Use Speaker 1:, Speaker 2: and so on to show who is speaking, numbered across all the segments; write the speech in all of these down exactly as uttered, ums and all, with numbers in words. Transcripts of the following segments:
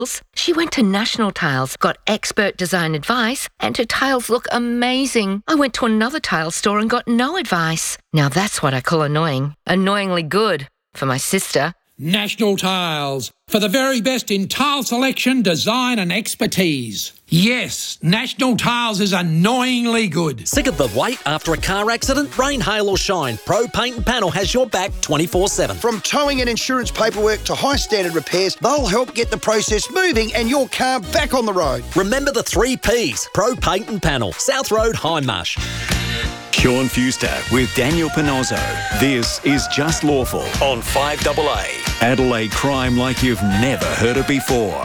Speaker 1: She went to National Tiles, got expert design advice, and her tiles look amazing. I went to another tile store and got no advice. Now that's what I call annoying. Annoyingly good for my sister.
Speaker 2: National Tiles, for the very best in tile selection, design and expertise. Yes, National Tiles is annoyingly good.
Speaker 3: Sick of the wait after a car accident? Rain, hail or shine, Pro Paint and Panel has your back twenty-four seven.
Speaker 4: From towing and insurance paperwork to high standard repairs, they'll help get the process moving and your car back on the road.
Speaker 3: Remember the three Ps, Pro Paint and Panel, South Road, Hindmarsh.
Speaker 5: Sean Fuster with Daniel Panozzo. This is Just Lawful on five A A. Adelaide crime like you've never heard it before.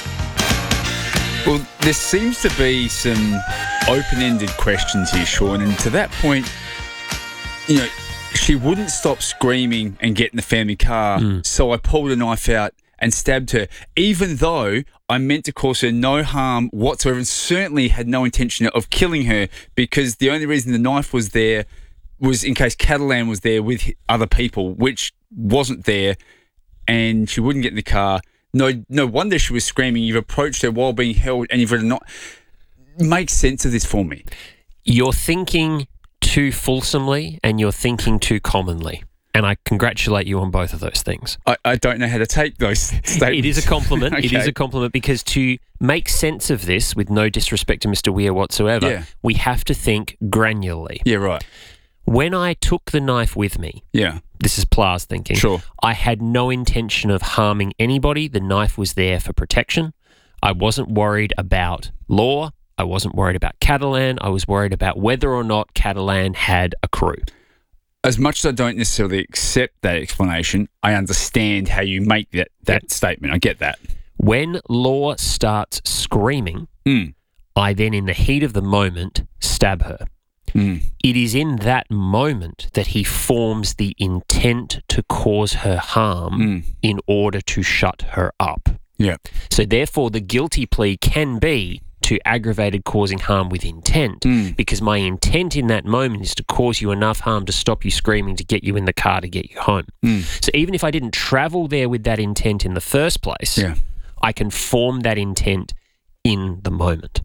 Speaker 6: Well, there seems to be some open-ended questions here, Sean, and to that point, you know, she wouldn't stop screaming and get in the family car, mm. so I pulled a knife out and stabbed her, even though I meant to cause her no harm whatsoever and certainly had no intention of killing her, because the only reason the knife was there was in case Catalan was there with other people, which wasn't there, and she wouldn't get in the car. No no wonder she was screaming. You've approached her while being held and you've not... Make sense of this for me.
Speaker 7: You're thinking too fulsomely and you're thinking too commonly. And I congratulate you on both of those things.
Speaker 6: I, I don't know how to take those statements.
Speaker 7: It is a compliment.
Speaker 6: Okay.
Speaker 7: It is a compliment because to make sense of this, with no disrespect to Mister Weir whatsoever,
Speaker 6: yeah.
Speaker 7: we have to think granularly.
Speaker 6: Yeah, right.
Speaker 7: When I took the knife with me,
Speaker 6: yeah,
Speaker 7: this is Pla's thinking,
Speaker 6: sure.
Speaker 7: I had no intention of harming anybody. The knife was there for protection. I wasn't worried about law. I wasn't worried about Catalan. I was worried about whether or not Catalan had a crew.
Speaker 6: As much as I don't necessarily accept that explanation, I understand how you make that, that yep. statement. I get that.
Speaker 7: When Law starts screaming,
Speaker 6: mm.
Speaker 7: I then, in the heat of the moment, stab her.
Speaker 6: Mm.
Speaker 7: It is in that moment that he forms the intent to cause her harm
Speaker 6: mm.
Speaker 7: in order to shut her up.
Speaker 6: Yeah.
Speaker 7: So therefore, the guilty plea can be to aggravated causing harm with intent,
Speaker 6: mm.
Speaker 7: because my intent in that moment is to cause you enough harm to stop you screaming to get you in the car to get you home.
Speaker 6: Mm.
Speaker 7: So even if I didn't travel there with that intent in the first place,
Speaker 6: yeah.
Speaker 7: I can form that intent in the moment.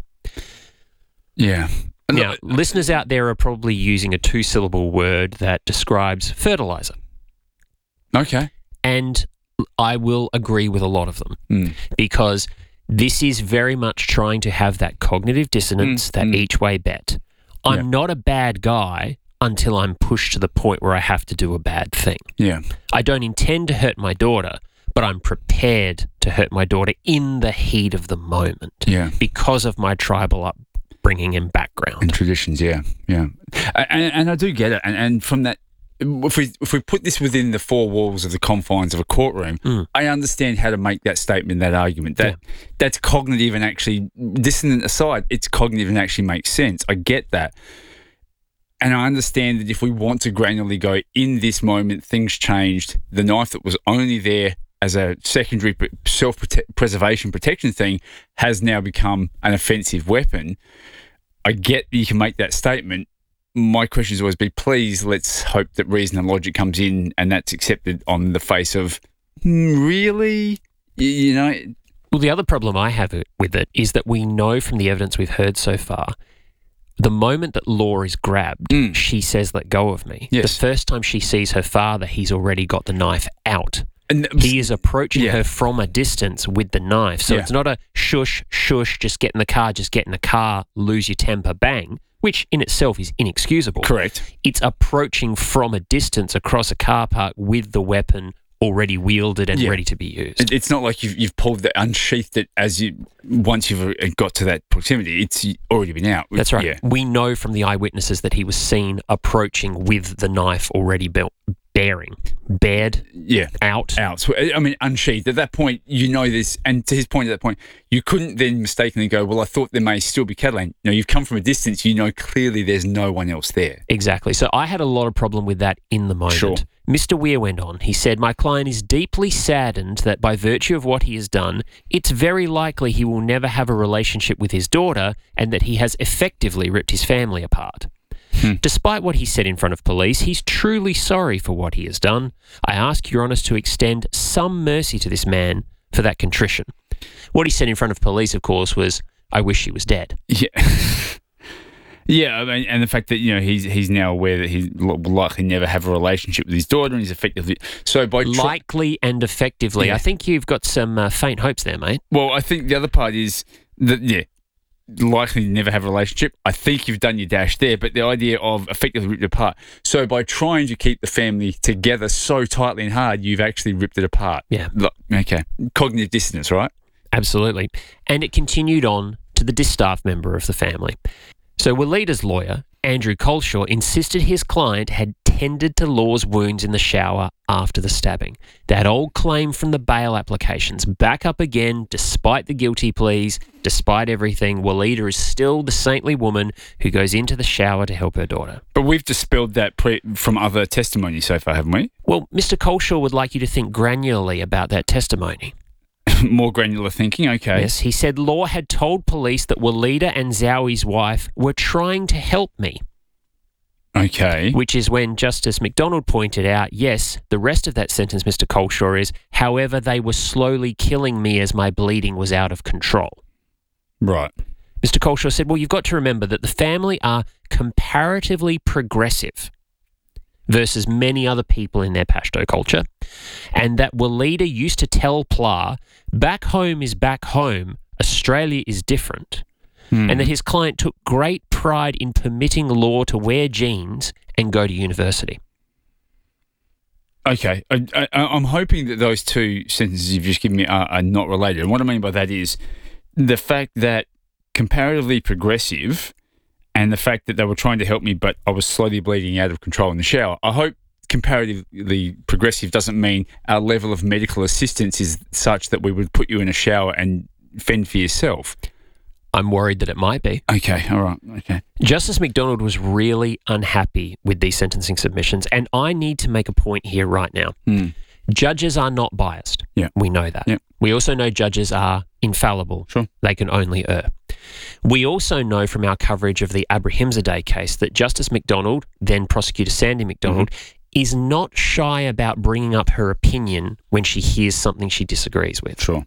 Speaker 6: Yeah.
Speaker 7: Now, listeners out there are probably using a two-syllable word that describes fertilizer.
Speaker 6: Okay.
Speaker 7: And I will agree with a lot of them
Speaker 6: mm.
Speaker 7: because this is very much trying to have that cognitive dissonance,
Speaker 6: mm.
Speaker 7: that
Speaker 6: mm.
Speaker 7: each-way bet. I'm
Speaker 6: yeah.
Speaker 7: not a bad guy until I'm pushed to the point where I have to do a bad thing.
Speaker 6: Yeah.
Speaker 7: I don't intend to hurt my daughter, but I'm prepared to hurt my daughter in the heat of the moment
Speaker 6: yeah.
Speaker 7: because of my tribal upbringing and background.
Speaker 6: And traditions, yeah, yeah. And, and I do get it. And, and from that, if we if we put this within the four walls of the confines of a courtroom,
Speaker 7: mm.
Speaker 6: I understand how to make that statement, that argument. That
Speaker 7: yeah.
Speaker 6: That's cognitive and actually, dissonant aside, it's cognitive and actually makes sense. I get that. And I understand that if we want to granularly go, in this moment, things changed. The knife that was only there as a secondary self-preservation protection thing has now become an offensive weapon. I get you can make that statement. My question has always been, please, let's hope that reason and logic comes in and that's accepted on the face of, really? You, you know?
Speaker 7: Well, the other problem I have with it is that we know from the evidence we've heard so far, the moment that Law is grabbed,
Speaker 6: mm.
Speaker 7: she says, let go of me.
Speaker 6: Yes.
Speaker 7: The first time she sees her father, he's already got the knife out.
Speaker 6: And
Speaker 7: he is approaching
Speaker 6: yeah.
Speaker 7: her from a distance with the knife. So
Speaker 6: yeah.
Speaker 7: it's not a shush, shush, just get in the car, just get in the car, lose your temper, bang, which in itself is inexcusable.
Speaker 6: Correct.
Speaker 7: It's approaching from a distance across a car park with the weapon already wielded and
Speaker 6: yeah.
Speaker 7: ready to be used.
Speaker 6: It's not like you've, you've pulled that, unsheathed it as you, once you've got to that proximity, it's already been out.
Speaker 7: That's right.
Speaker 6: Yeah.
Speaker 7: We know from the eyewitnesses that he was seen approaching with the knife already built. Bearing, bared,
Speaker 6: yeah,
Speaker 7: out,
Speaker 6: out. So, I mean, unsheathed. At that point, you know this, and to his point, at that point, you couldn't then mistakenly go, "Well, I thought there may still be Catalan." No, you've come from a distance. You know clearly there's no one else there.
Speaker 7: Exactly. So I had a lot of problem with that in the moment.
Speaker 6: Sure.
Speaker 7: Mister Weir went on. He said, "My client is deeply saddened that by virtue of what he has done, it's very likely he will never have a relationship with his daughter, and that he has effectively ripped his family apart."
Speaker 6: Hmm.
Speaker 7: Despite what he said in front of police, he's truly sorry for what he has done. I ask Your Honour to extend some mercy to this man for that contrition. What he said in front of police, of course, was, I wish she was dead.
Speaker 6: Yeah. Yeah, I mean, and the fact that, you know, he's he's now aware that he will likely never have a relationship with his daughter, and he's effectively... So by tr-
Speaker 7: Likely and effectively.
Speaker 6: Yeah.
Speaker 7: I think you've got some uh, faint hopes there, mate.
Speaker 6: Well, I think the other part is that, yeah, likely never have a relationship. I think you've done your dash there, but the idea of effectively ripped it apart. So by trying to keep the family together so tightly and hard, you've actually ripped it apart.
Speaker 7: Yeah.
Speaker 6: Look, okay. Cognitive dissonance, right?
Speaker 7: Absolutely. And it continued on to the distaff member of the family. So Walita's lawyer, Andrew Colshaw, insisted his client had tended to Law's wounds in the shower after the stabbing. That old claim from the bail applications back up again, despite the guilty pleas, despite everything. Walita is still the saintly woman who goes into the shower to help her daughter.
Speaker 6: But we've dispelled that pre- from other testimony so far, haven't we?
Speaker 7: Well, Mister Colshaw would like you to think granularly about that testimony.
Speaker 6: More granular thinking, okay.
Speaker 7: Yes, he said Law had told police that Walita and Zowi's wife were trying to help me.
Speaker 6: Okay.
Speaker 7: Which is when Justice McDonald pointed out, yes, the rest of that sentence, Mister Colshaw, is, however, they were slowly killing me as my bleeding was out of control.
Speaker 6: Right.
Speaker 7: Mister Colshaw said, well, you've got to remember that the family are comparatively progressive versus many other people in their Pashto culture, and that Walita used to tell Pla, back home is back home, Australia is different, mm. and that his client took great pride in permitting Law to wear jeans and go to university.
Speaker 6: Okay, I, I, I'm hoping that those two sentences you've just given me are, are not related. And what I mean by that is the fact that comparatively progressive and the fact that they were trying to help me, but I was slowly bleeding out of control in the shower. I hope comparatively progressive doesn't mean our level of medical assistance is such that we would put you in a shower and fend for yourself.
Speaker 7: I'm worried that it might be.
Speaker 6: Okay, all right, okay.
Speaker 7: Justice McDonald was really unhappy with these sentencing submissions, and I need to make a point here right now.
Speaker 6: Mm. Judges
Speaker 7: are not biased.
Speaker 6: Yeah.
Speaker 7: We know that.
Speaker 6: Yeah.
Speaker 7: We also know judges are infallible.
Speaker 6: Sure.
Speaker 7: They can only err. We also know from our coverage of the Abrahimzadeh case that Justice McDonald, then Prosecutor Sandy McDonald, mm-hmm. is not shy about bringing up her opinion when she hears something she disagrees with.
Speaker 6: Sure.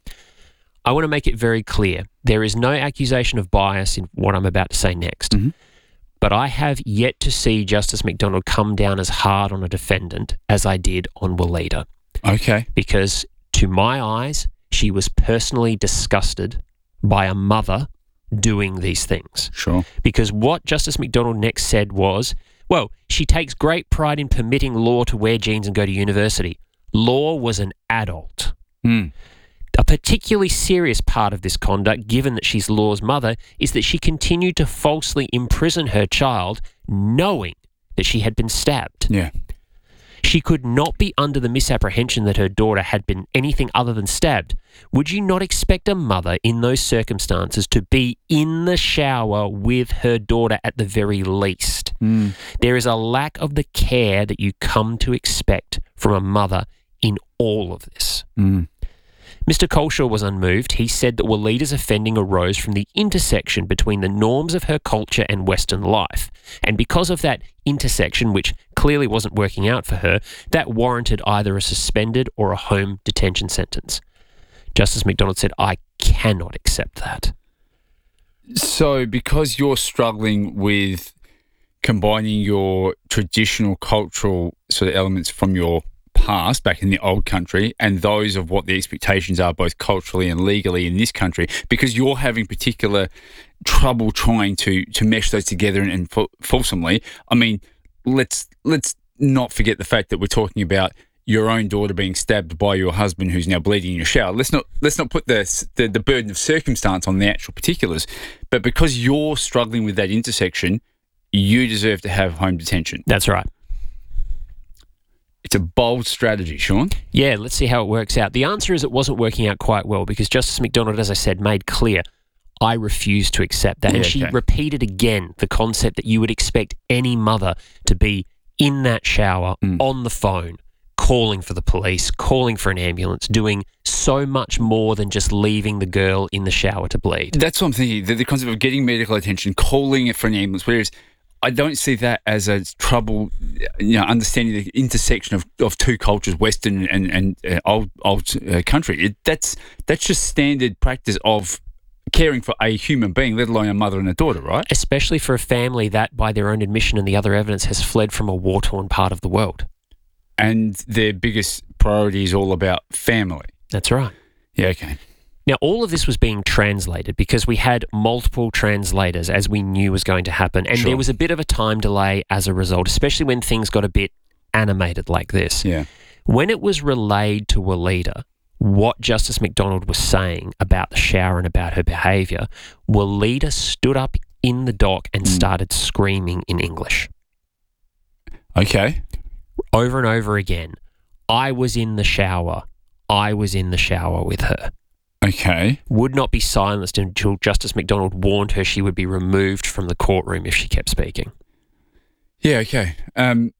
Speaker 7: I want to make it very clear. There is no accusation of bias in what I'm about to say next.
Speaker 6: Mm-hmm.
Speaker 7: But I have yet to see Justice McDonald come down as hard on a defendant as I did on Walita.
Speaker 6: Okay.
Speaker 7: Because to my eyes, she was personally disgusted by a mother doing these things.
Speaker 6: Sure.
Speaker 7: Because what Justice McDonald next said was, well, she takes great pride in permitting Law to wear jeans and go to university. Law was an adult.
Speaker 6: Mm.
Speaker 7: A particularly serious part of this conduct, given that she's Law's mother, is that she continued to falsely imprison her child, knowing that she had been stabbed.
Speaker 6: Yeah.
Speaker 7: She could not be under the misapprehension that her daughter had been anything other than stabbed. Would you not expect a mother in those circumstances to be in the shower with her daughter at the very least?
Speaker 6: Mm.
Speaker 7: There is a lack of the care that you come to expect from a mother in all of this.
Speaker 6: Mm.
Speaker 7: Mister Colshaw was unmoved. He said that Walita's offending arose from the intersection between the norms of her culture and Western life. And because of that intersection, which clearly wasn't working out for her, that warranted either a suspended or a home detention sentence. Justice McDonald said, I cannot accept that.
Speaker 6: So because you're struggling with combining your traditional cultural sort of elements from your past back in the old country and those of what the expectations are both culturally and legally in this country, because you're having particular trouble trying to to mesh those together and, and fulsomely, I mean, let's let's not forget the fact that we're talking about your own daughter being stabbed by your husband who's now bleeding in your shower. Let's not let's not put the, the the burden of circumstance on the actual particulars, but because you're struggling with that intersection, you deserve to have home detention.
Speaker 7: That's right.
Speaker 6: It's a bold strategy, Sean.
Speaker 7: Yeah, let's see how it works out. The answer is it wasn't working out quite well because Justice McDonald, as I said, made clear, I refuse to accept that.
Speaker 6: Yeah,
Speaker 7: and she
Speaker 6: okay.
Speaker 7: repeated again the concept that you would expect any mother to be in that shower,
Speaker 6: mm.
Speaker 7: on the phone, calling for the police, calling for an ambulance, doing so much more than just leaving the girl in the shower to bleed.
Speaker 6: That's what I'm thinking. The, the concept of getting medical attention, calling it for an ambulance, whereas I don't see that as a trouble, you know, understanding the intersection of, of two cultures, Western and, and uh, old old uh, country. It, that's that's just standard practice of caring for a human being, let alone a mother and a daughter, right?
Speaker 7: Especially for a family that, by their own admission and the other evidence, has fled from a war-torn part of the world.
Speaker 6: And their biggest priority is all about family.
Speaker 7: That's right.
Speaker 6: Yeah, okay.
Speaker 7: Now, all of this was being translated because we had multiple translators, as we knew was going to happen. And
Speaker 6: Sure.
Speaker 7: there was a bit of a time delay as a result, especially when things got a bit animated like this.
Speaker 6: Yeah.
Speaker 7: When it was relayed to Walida what Justice McDonald was saying about the shower and about her behaviour, Walida stood up in the dock and
Speaker 6: Mm.
Speaker 7: started screaming in English.
Speaker 6: Okay.
Speaker 7: Over and over again. I was in the shower. I was in the shower with her.
Speaker 6: Okay.
Speaker 7: Would not be silenced until Justice McDonald warned her she would be removed from the courtroom if she kept speaking.
Speaker 6: Yeah, okay. Um,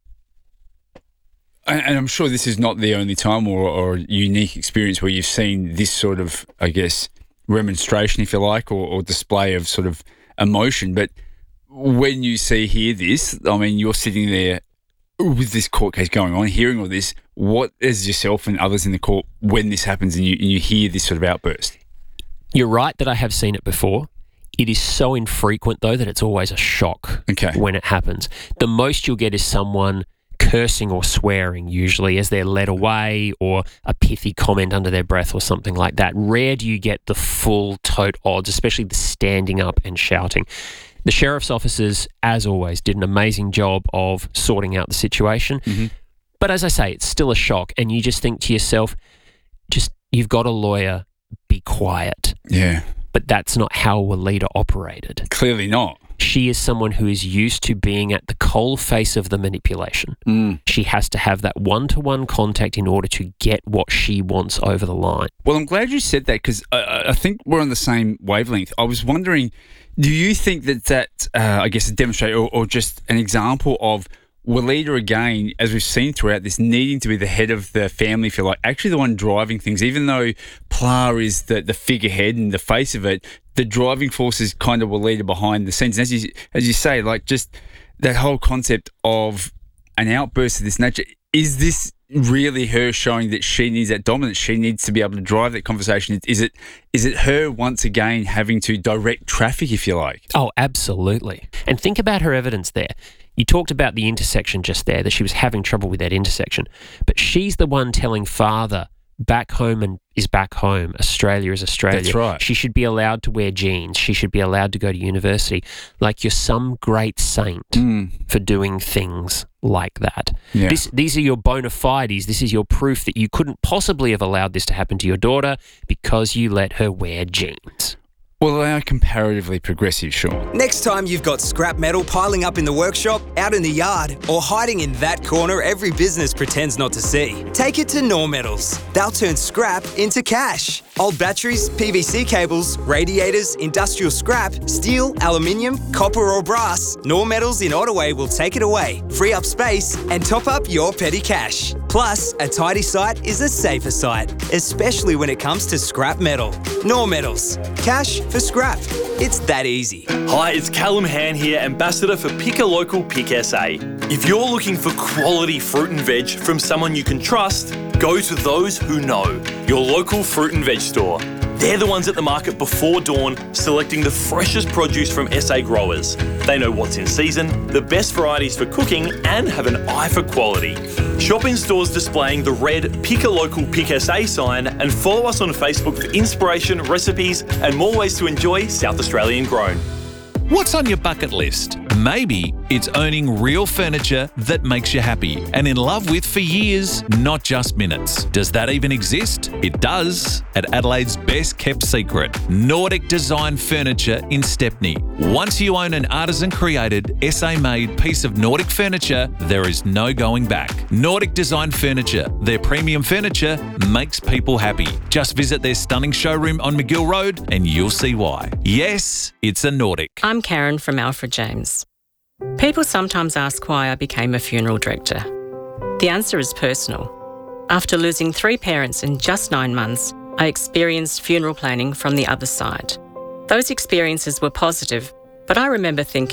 Speaker 6: and, and I'm sure this is not the only time or, or unique experience where you've seen this sort of, I guess, remonstration, if you like, or, or display of sort of emotion. But when you see, hear this, I mean, you're sitting there with this court case going on, hearing all this, what is yourself and others in the court when this happens and you, and you hear this sort of outburst?
Speaker 7: You're right that I have seen it before. It is so infrequent, though, that it's always a shock
Speaker 6: Okay.
Speaker 7: when it happens. The most you'll get is someone cursing or swearing, usually, as they're led away, or a pithy comment under their breath or something like that. Rare do you get the full tote odds, especially the standing up and shouting. The sheriff's officers, as always, did an amazing job of sorting out the situation.
Speaker 6: Mm-hmm.
Speaker 7: But as I say, it's still a shock, and you just think to yourself, just, you've got a lawyer, be quiet.
Speaker 6: Yeah.
Speaker 7: But that's not how Walida operated.
Speaker 6: Clearly not.
Speaker 7: She is someone who is used to being at the coal face of the manipulation.
Speaker 6: Mm.
Speaker 7: She has to have that one-to-one contact in order to get what she wants over the line.
Speaker 6: Well, I'm glad you said that because I, I think we're on the same wavelength. I was wondering, do you think that that, uh, I guess, a demonstrator or, or just an example of Walida, again, as we've seen throughout this, needing to be the head of the family, if you like, actually the one driving things, even though Pla is the, the figurehead and the face of it, the driving force is kind of Walida behind the scenes. And as you, as you say, like just that whole concept of an outburst of this nature, is this really her showing that she needs that dominance? She needs to be able to drive that conversation. Is it is it her once again having to direct traffic, if you like?
Speaker 7: Oh, absolutely. And think about her evidence there. You talked about the intersection just there, that she was having trouble with that intersection. But she's the one telling father, back home and is back home. Australia is Australia.
Speaker 6: That's right.
Speaker 7: She should be allowed to wear jeans. She should be allowed to go to university. Like you're some great saint
Speaker 6: Mm.
Speaker 7: for doing things like that.
Speaker 6: Yeah.
Speaker 7: This, these are your bona fides. This is your proof that you couldn't possibly have allowed this to happen to your daughter because you let her wear jeans.
Speaker 6: Well, they are comparatively progressive, Sean.
Speaker 8: Next time you've got scrap metal piling up in the workshop, out in the yard, or hiding in that corner every business pretends not to see, take it to Nor Metals. They'll turn scrap into cash. Old batteries, P V C cables, radiators, industrial scrap, steel, aluminium, copper or brass, Nor Metals in Ottaway will take it away, free up space, and top up your petty cash. Plus, a tidy site is a safer site, especially when it comes to scrap metal. Nor Metals. Cash for scrap. It's that easy.
Speaker 9: Hi, it's Callum Han here, Ambassador for Pick a Local Pick S A. If you're looking for quality fruit and veg from someone you can trust, go to those who know, your local fruit and veg store. They're the ones at the market before dawn, selecting the freshest produce from S A growers. They know what's in season, the best varieties for cooking, and have an eye for quality. Shop in stores displaying the red Pick a Local Pick S A sign and follow us on Facebook for inspiration, recipes, and more ways to enjoy South Australian grown.
Speaker 10: What's on your bucket list? Maybe it's owning real furniture that makes you happy and in love with for years, not just minutes. Does that even exist? It does at Adelaide's best kept secret, Nordic Design Furniture in Stepney. Once you own an artisan created, S A made piece of Nordic furniture, there is no going back. Nordic Design Furniture, their premium furniture makes people happy. Just visit their stunning showroom on McGill Road and you'll see why. Yes, it's a Nordic.
Speaker 11: I'm Karen from Alfred James. People sometimes ask why I became a funeral director. The answer is personal. After losing three parents in just nine months, I experienced funeral planning from the other side. Those experiences were positive, but I remember thinking,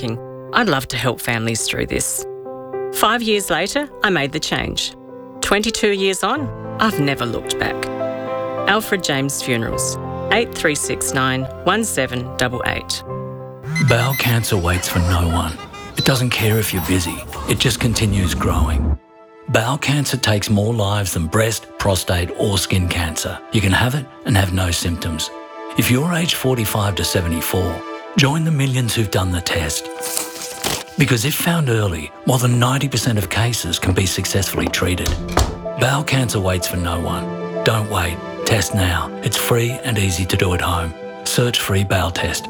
Speaker 11: I'd love to help families through this. Five years later, I made the change. twenty-two years on, I've never looked back. Alfred James Funerals, eight three six nine, one seven eight eight.
Speaker 12: Bowel cancer waits for no one. It doesn't care if you're busy. It just continues growing. Bowel cancer takes more lives than breast, prostate or skin cancer. You can have it and have no symptoms. If you're aged forty-five to seventy-four, join the millions who've done the test. Because if found early, more than ninety percent of cases can be successfully treated. Bowel cancer waits for no one. Don't wait. Test now. It's free and easy to do at home. Search free bowel test.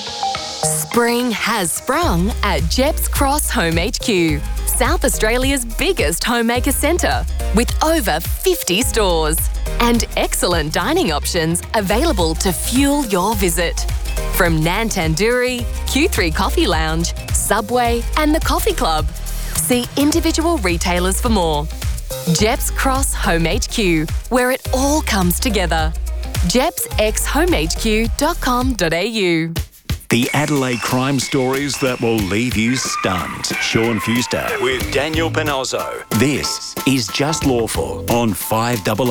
Speaker 13: Spring has sprung at Jeps Cross Home H Q, South Australia's biggest homemaker centre, with over fifty stores and excellent dining options available to fuel your visit. From Nan Tandoori, Q three Coffee Lounge, Subway and the Coffee Club. See individual retailers for more. Jeps Cross Home H Q, where it all comes together. jeps x home h q dot com dot a u.
Speaker 5: The Adelaide crime stories that will leave you stunned. Sean Fewster with Daniel Panozzo. This is Just Lawful on five A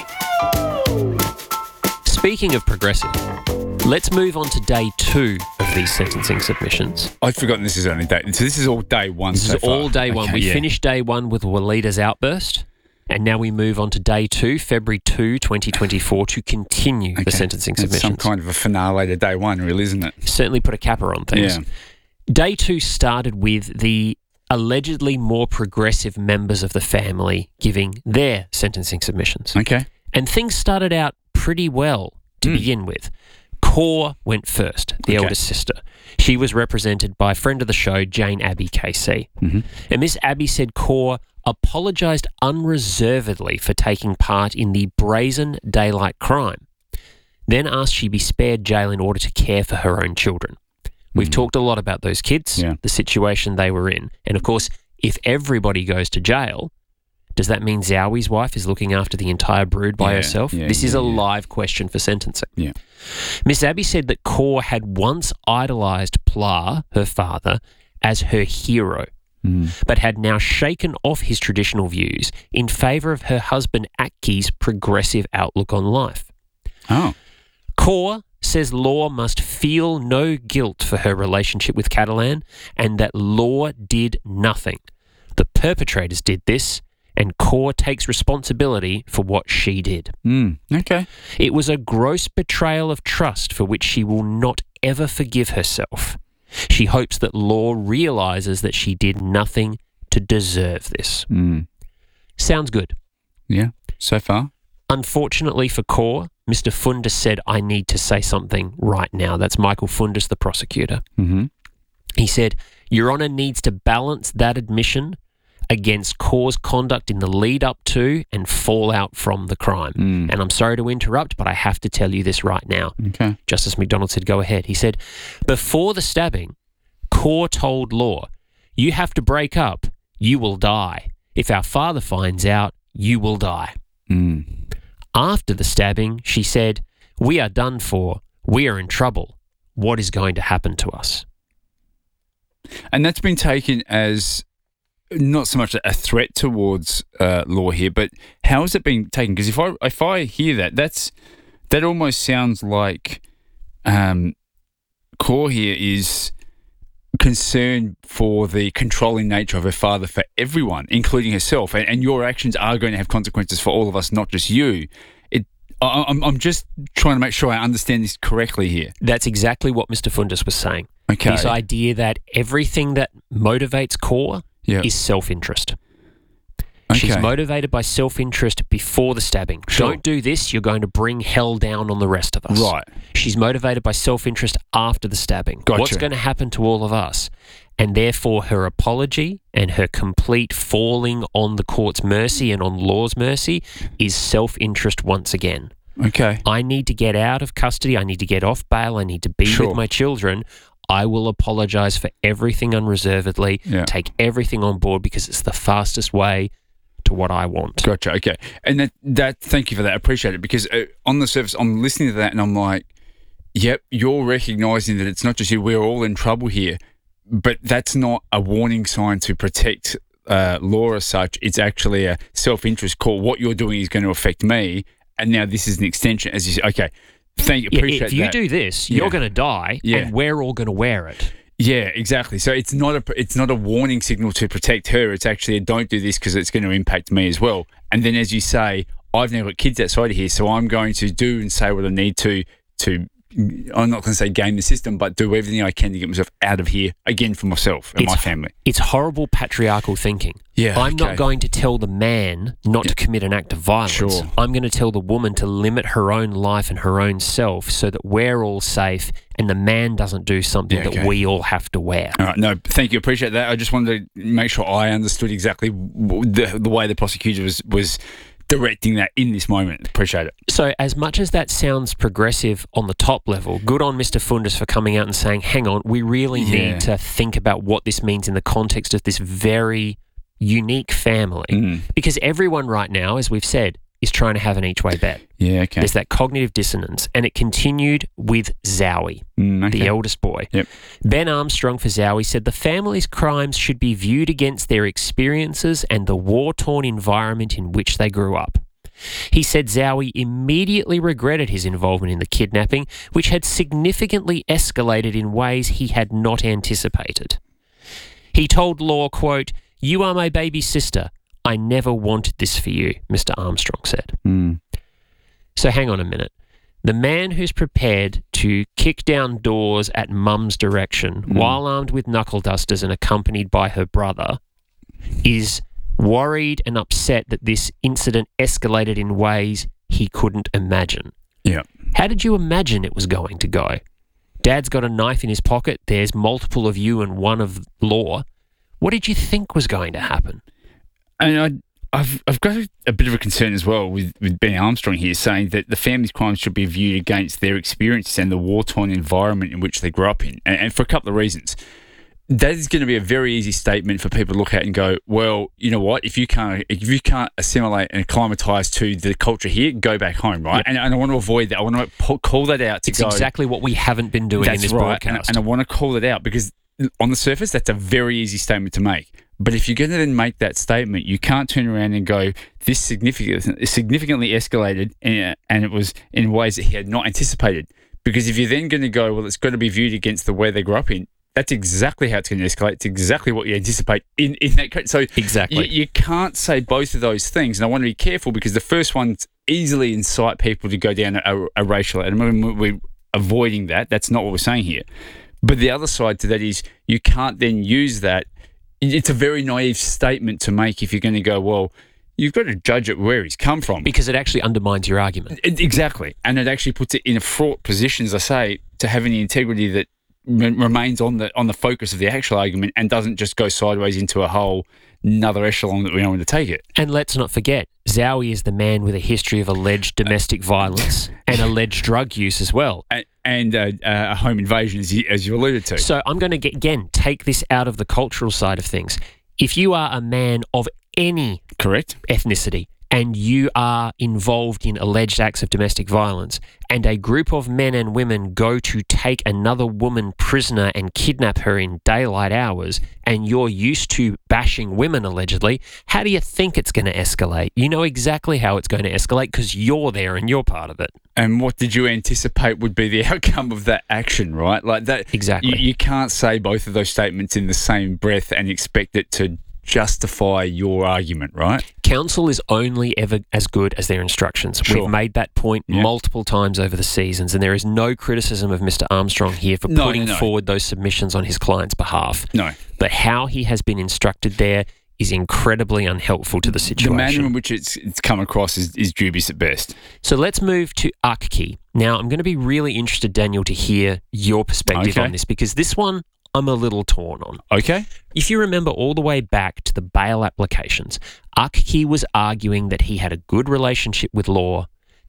Speaker 5: A.
Speaker 7: Speaking of progressive, let's move on to day two of these sentencing submissions.
Speaker 6: I'd forgotten this is only day. So this is all day one.
Speaker 7: This
Speaker 6: so
Speaker 7: is all
Speaker 6: far.
Speaker 7: day one.
Speaker 6: Okay,
Speaker 7: we
Speaker 6: yeah.
Speaker 7: finished day one with Waleeda's outburst, and now we move on to day two, February second, twenty twenty-four, to continue
Speaker 6: Okay.
Speaker 7: the sentencing
Speaker 6: It's
Speaker 7: submissions.
Speaker 6: some kind of a finale to day one, really, isn't it?
Speaker 7: Certainly put a capper on things.
Speaker 6: Yeah.
Speaker 7: Day two started with the allegedly more progressive members of the family giving their sentencing submissions.
Speaker 6: Okay.
Speaker 7: And things started out pretty well to
Speaker 6: Mm.
Speaker 7: begin with. Cor went first, the
Speaker 6: Okay.
Speaker 7: eldest sister. She was represented by friend of the show, Jane Abbey K C.
Speaker 6: Mm-hmm.
Speaker 7: And Miss Abbey said Cor apologised unreservedly for taking part in the brazen daylight crime, then asked she be spared jail in order to care for her own children. We've
Speaker 6: Mm.
Speaker 7: talked a lot about those kids,
Speaker 6: Yeah.
Speaker 7: the situation they were in. And of course, if everybody goes to jail, does that mean Zowi's wife is looking after the entire brood by
Speaker 6: Yeah,
Speaker 7: herself?
Speaker 6: yeah,
Speaker 7: this is
Speaker 6: yeah,
Speaker 7: a
Speaker 6: yeah.
Speaker 7: live question for sentencing.
Speaker 6: Yeah.
Speaker 7: Miss Abbey said that Cor had once idolised Pla, her father, as her hero,
Speaker 6: Mm.
Speaker 7: but had now shaken off his traditional views in favour of her husband Aki's progressive outlook on life.
Speaker 6: Oh.
Speaker 7: Cor says Law must feel no guilt for her relationship with Catalan and that Law did nothing. The perpetrators did this, and Cor takes responsibility for what she did.
Speaker 6: Mm. Okay.
Speaker 7: It was a gross betrayal of trust for which she will not ever forgive herself. She hopes that Law realises that she did nothing to deserve this.
Speaker 6: Mm.
Speaker 7: Sounds good.
Speaker 6: Yeah. So far.
Speaker 7: Unfortunately for Cor, Mister Fundus said, I need to say something right now. That's Michael Fundus, the prosecutor.
Speaker 6: Mm-hmm.
Speaker 7: He said, Your Honour needs to balance that admission against Cor's conduct in the lead up to and fallout from the crime.
Speaker 6: Mm.
Speaker 7: And I'm sorry to interrupt, but I have to tell you this right now.
Speaker 6: Okay.
Speaker 7: Justice McDonald said, go ahead. He said, before the stabbing, Cor told Law, you have to break up, you will die. If our father finds out, you will die.
Speaker 6: Mm.
Speaker 7: After the stabbing, she said, we are done for. We are in trouble. What is going to happen to us?
Speaker 6: And that's been taken as not so much a threat towards uh, Law here, but how is it being taken? Because if I if I hear that, that's that almost sounds like um, Cor here is concerned for the controlling nature of her father for everyone, including herself, and, and your actions are going to have consequences for all of us, not just you. It, I, I'm I'm just trying to make sure I understand this correctly here.
Speaker 7: That's exactly what Mister Fundus was saying.
Speaker 6: Okay.
Speaker 7: This idea that everything that motivates Cor
Speaker 6: Yeah.
Speaker 7: is self-interest.
Speaker 6: Okay.
Speaker 7: She's motivated by self-interest before the stabbing.
Speaker 6: Sure.
Speaker 7: Don't do this, you're going to bring hell down on the rest of us.
Speaker 6: Right.
Speaker 7: She's motivated by self-interest after the stabbing.
Speaker 6: Gotcha.
Speaker 7: What's going to happen to all of us? And therefore her apology and her complete falling on the court's mercy and on Law's mercy is self-interest once again.
Speaker 6: Okay.
Speaker 7: I need to get out of custody. I need to get off bail. I need to be
Speaker 6: Sure.
Speaker 7: with my children. I will apologise for everything unreservedly,
Speaker 6: Yeah.
Speaker 7: take everything on board because it's the fastest way to what I want.
Speaker 6: Gotcha. Okay. And that, that thank you for that. I appreciate it because uh, on the surface, I'm listening to that and I'm like, yep, you're recognising that it's not just you. We're all in trouble here. but that's not a warning sign to protect uh, law as such. It's actually a self-interest call. What you're doing is going to affect me, and now this is an extension. As you say, okay, thank you,
Speaker 7: Yeah,
Speaker 6: appreciate
Speaker 7: if you
Speaker 6: that.
Speaker 7: do this,
Speaker 6: Yeah.
Speaker 7: you're going to die,
Speaker 6: Yeah.
Speaker 7: and we're all going to wear it.
Speaker 6: Yeah, exactly. So it's not a it's not a warning signal to protect her. It's actually a don't do this because it's going to impact me as well. And then, as you say, I've now got kids outside of here, so I'm going to do and say what I need to to. I'm not going to say game the system, but do everything I can to get myself out of here again for myself and
Speaker 7: It's-
Speaker 6: my family.
Speaker 7: It's horrible patriarchal thinking.
Speaker 6: Yeah,
Speaker 7: I'm
Speaker 6: okay.
Speaker 7: not going to tell the man not to commit an act of violence.
Speaker 6: Sure.
Speaker 7: I'm going to tell the woman to limit her own life and her own self so that we're all safe and the man doesn't do something
Speaker 6: Yeah,
Speaker 7: that
Speaker 6: okay.
Speaker 7: we all have to wear.
Speaker 6: All right, no, thank you, appreciate that. I just wanted to make sure I understood exactly w- the the way the prosecutor was was directing that in this moment. Appreciate it.
Speaker 7: So as much as that sounds progressive on the top level, good on Mister Fundus for coming out and saying, hang on, we really
Speaker 6: Yeah.
Speaker 7: need to think about what this means in the context of this very unique family.
Speaker 6: Mm.
Speaker 7: Because everyone right now, as we've said, is trying to have an each-way bet.
Speaker 6: Yeah, okay.
Speaker 7: There's that cognitive dissonance, and it continued with Zowie,
Speaker 6: Mm, okay.
Speaker 7: the eldest boy.
Speaker 6: Yep.
Speaker 7: Ben Armstrong for Zowie said the family's crimes should be viewed against their experiences and the war-torn environment in which they grew up. He said Zowie immediately regretted his involvement in the kidnapping, which had significantly escalated in ways he had not anticipated. He told Law, quote, "You are my baby sister. I never wanted this for you," Mister Armstrong said.
Speaker 6: Mm.
Speaker 7: So hang on a minute. The man who's prepared to kick down doors at mum's direction
Speaker 6: Mm.
Speaker 7: while armed with knuckle dusters and accompanied by her brother is worried and upset that this incident escalated in ways he couldn't imagine.
Speaker 6: Yeah.
Speaker 7: How did you imagine it was going to go? Dad's got a knife in his pocket. There's multiple of you and one of Law. What did you think was going to happen?
Speaker 6: And I, I've I've got a, a bit of a concern as well with, with Ben Armstrong here, saying that the family's crimes should be viewed against their experiences and the war-torn environment in which they grew up in, and, and for a couple of reasons. That is going to be a very easy statement for people to look at and go, well, you know what? If you can't if you can't assimilate and acclimatise to the culture here, go back home, right?
Speaker 7: Yep.
Speaker 6: And, and I want to avoid that. I want to po- call that out to
Speaker 7: It's
Speaker 6: go.
Speaker 7: exactly what we haven't been doing
Speaker 6: That's
Speaker 7: in this
Speaker 6: right, and,
Speaker 7: broadcast.
Speaker 6: and I want to call it out because on the surface, that's a very easy statement to make. But if you're going to then make that statement, you can't turn around and go, this significantly, significantly escalated and, and it was in ways that he had not anticipated. Because if you're then going to go, well, it's got to be viewed against the way they grew up in, that's exactly how it's going to escalate. It's exactly what you anticipate in, in that case. So
Speaker 7: Exactly.
Speaker 6: you, you can't say both of those things. And I want to be careful because the first one's easily incite people to go down a, a racial, and we're avoiding that. That's not what we're saying here. But the other side to that is you can't then use that. It's a very naive statement to make if you're going to go, well, you've got to judge it where he's come from.
Speaker 7: Because it actually undermines your argument.
Speaker 6: It- exactly. And it actually puts it in a fraught position, as I say, to having the integrity that re- remains on the on the focus of the actual argument and doesn't just go sideways into a whole another echelon that we don't want to take it.
Speaker 7: And let's not forget, Zowie is the man with a history of alleged domestic violence and alleged drug use as well.
Speaker 6: And, and uh, uh, a home invasion, as you, as you alluded to.
Speaker 7: So I'm going to, get, again, take this out of the cultural side of things. If you are a man of any
Speaker 6: Correct.
Speaker 7: ethnicity and you are involved in alleged acts of domestic violence and a group of men and women go to take another woman prisoner and kidnap her in daylight hours and you're used to bashing women allegedly, how do you think it's going to escalate? You know exactly how it's going to escalate because you're there and you're part of it.
Speaker 6: And what did you anticipate would be the outcome of that action, right? Like that.
Speaker 7: Exactly.
Speaker 6: You, you can't say both of those statements in the same breath and expect it to justify your argument, right?
Speaker 7: Counsel is only ever as good as their instructions.
Speaker 6: Sure.
Speaker 7: We've made that point
Speaker 6: Yeah.
Speaker 7: multiple times over the seasons, and there is no criticism of Mister Armstrong here for
Speaker 6: No,
Speaker 7: putting
Speaker 6: no, no.
Speaker 7: forward those submissions on his client's behalf.
Speaker 6: No.
Speaker 7: But how he has been instructed there is incredibly unhelpful to the
Speaker 6: The
Speaker 7: situation.
Speaker 6: manner in which it's it's come across is, is dubious at best.
Speaker 7: So let's move to Akki. Now, I'm going to be really interested, Daniel, to hear your perspective
Speaker 6: Okay.
Speaker 7: on this, because this one I'm a little torn on.
Speaker 6: Okay.
Speaker 7: If you remember all the way back to the bail applications, Akki was arguing that he had a good relationship with Law, that he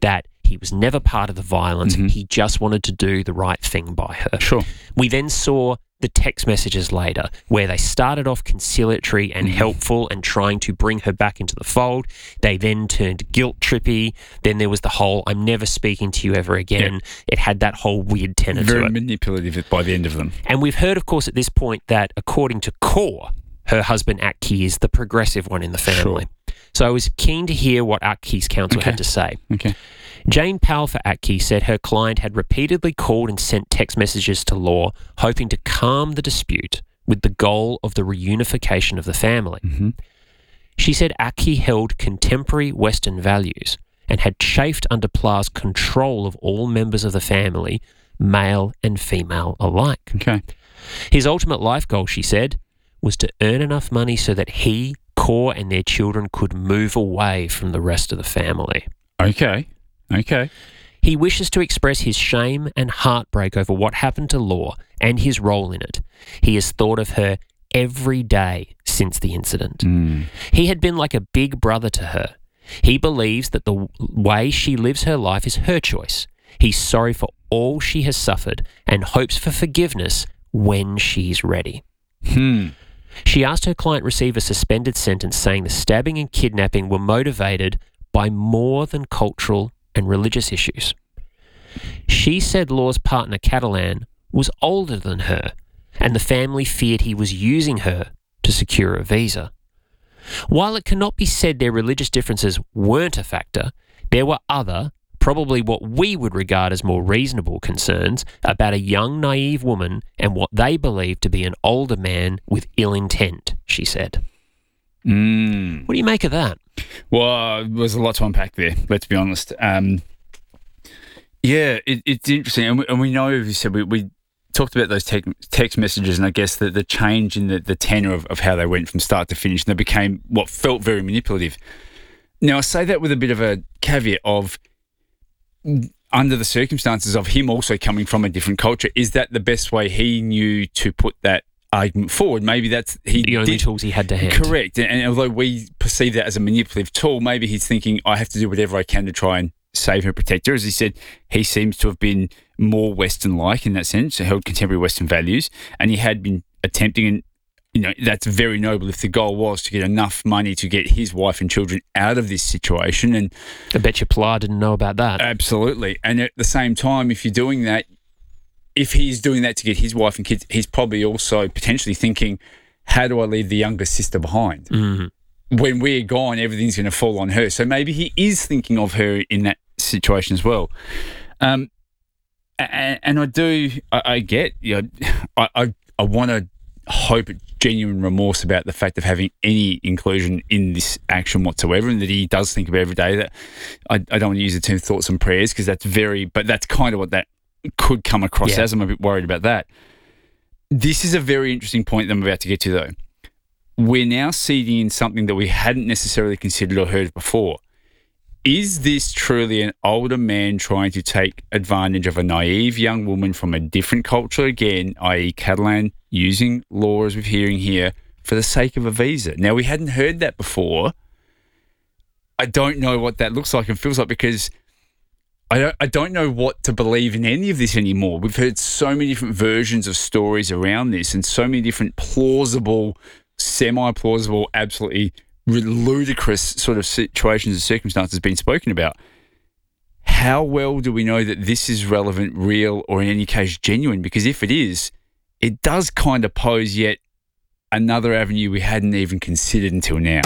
Speaker 7: He was never part of the violence. Mm-hmm. He just wanted to do the right thing by her.
Speaker 6: Sure.
Speaker 7: We then saw the text messages later where they started off conciliatory and mm-hmm. helpful and trying to bring her back into the fold. They then turned guilt trippy. Then there was the whole, I'm never speaking to you ever again. Yep. It had that whole weird tenor
Speaker 6: Very
Speaker 7: to it.
Speaker 6: Very manipulative by the end of them.
Speaker 7: And we've heard, of course, at this point that according to Core, her husband Atki is the progressive one in the family. Sure. So I was keen to hear what Atki's counsel
Speaker 6: okay.
Speaker 7: had to say.
Speaker 6: Okay.
Speaker 7: Jane Powell for Atki said her client had repeatedly called and sent text messages to Law, hoping to calm the dispute with the goal of the reunification of the family.
Speaker 6: Mm-hmm.
Speaker 7: She said Atki held contemporary Western values and had chafed under Pla's control of all members of the family, male and female alike.
Speaker 6: Okay.
Speaker 7: His ultimate life goal, she said, was to earn enough money so that he, Core, and their children could move away from the rest of the family.
Speaker 6: Okay. Okay.
Speaker 7: He wishes to express his shame and heartbreak over what happened to Law and his role in it. He has thought of her every day since the incident.
Speaker 6: Mm.
Speaker 7: He had been like a big brother to her. He believes that the way she lives her life is her choice. He's sorry for all she has suffered and hopes for forgiveness when she's ready.
Speaker 6: Hmm.
Speaker 7: She asked her client receive a suspended sentence saying the stabbing and kidnapping were motivated by more than cultural and religious issues. She said Law's partner Catalan was older than her and the family feared he was using her to secure a visa. While it cannot be said their religious differences weren't a factor, there were other, probably what we would regard as more reasonable concerns about a young, naive woman and what they believed to be an older man with ill intent, she said.
Speaker 6: Mm.
Speaker 7: What do you make of that?
Speaker 6: Well, there's a lot to unpack there, let's be honest. Um, yeah, it, it's interesting. And we, and we know, as you said, we, we talked about those te- text messages and I guess the, the change in the, the tenor of, of how they went from start to finish. And they became what felt very manipulative. Now, I say that with a bit of a caveat of, under the circumstances of him also coming from a different culture, is that the best way he knew to put that argument forward? Maybe that's he
Speaker 7: the only
Speaker 6: did,
Speaker 7: tools he had to hand.
Speaker 6: Correct. And, and although we perceive that as a manipulative tool, maybe he's thinking, I have to do whatever I can to try and save her, protect her. As he said, he seems to have been more Western-like in that sense, held contemporary Western values, and he had been attempting, and you know, that's very noble if the goal was to get enough money to get his wife and children out of this situation. And
Speaker 7: I bet you Pla didn't know about that.
Speaker 6: Absolutely. And at the same time, if you're doing that, if he's doing that to get his wife and kids, he's probably also potentially thinking, how do I leave the younger sister behind?
Speaker 7: Mm-hmm.
Speaker 6: When we're gone, everything's going to fall on her. So maybe he is thinking of her in that situation as well. Um, and, and I do, I, I get, you know, I, I, I want to hope genuine remorse about the fact of having any inclusion in this action whatsoever, and that he does think about every day. That I, I don't want to use the term thoughts and prayers because that's very, but that's kind of what that could come across
Speaker 7: yeah.
Speaker 6: as. I'm a bit worried about that. This is a very interesting point that I'm about to get to, though. We're now seeding in something that we hadn't necessarily considered or heard before. Is this truly an older man trying to take advantage of a naive young woman from a different culture again, that is. Catalan, using Law, as we're hearing here, for the sake of a visa? Now, we hadn't heard that before. I don't know what that looks like and feels like because I don't, I don't know what to believe in any of this anymore. We've heard so many different versions of stories around this and so many different plausible, semi-plausible, absolutely ludicrous sort of situations and circumstances being spoken about. How well do we know that this is relevant, real, or in any case genuine? Because if it is, it does kind of pose yet another avenue we hadn't even considered until now.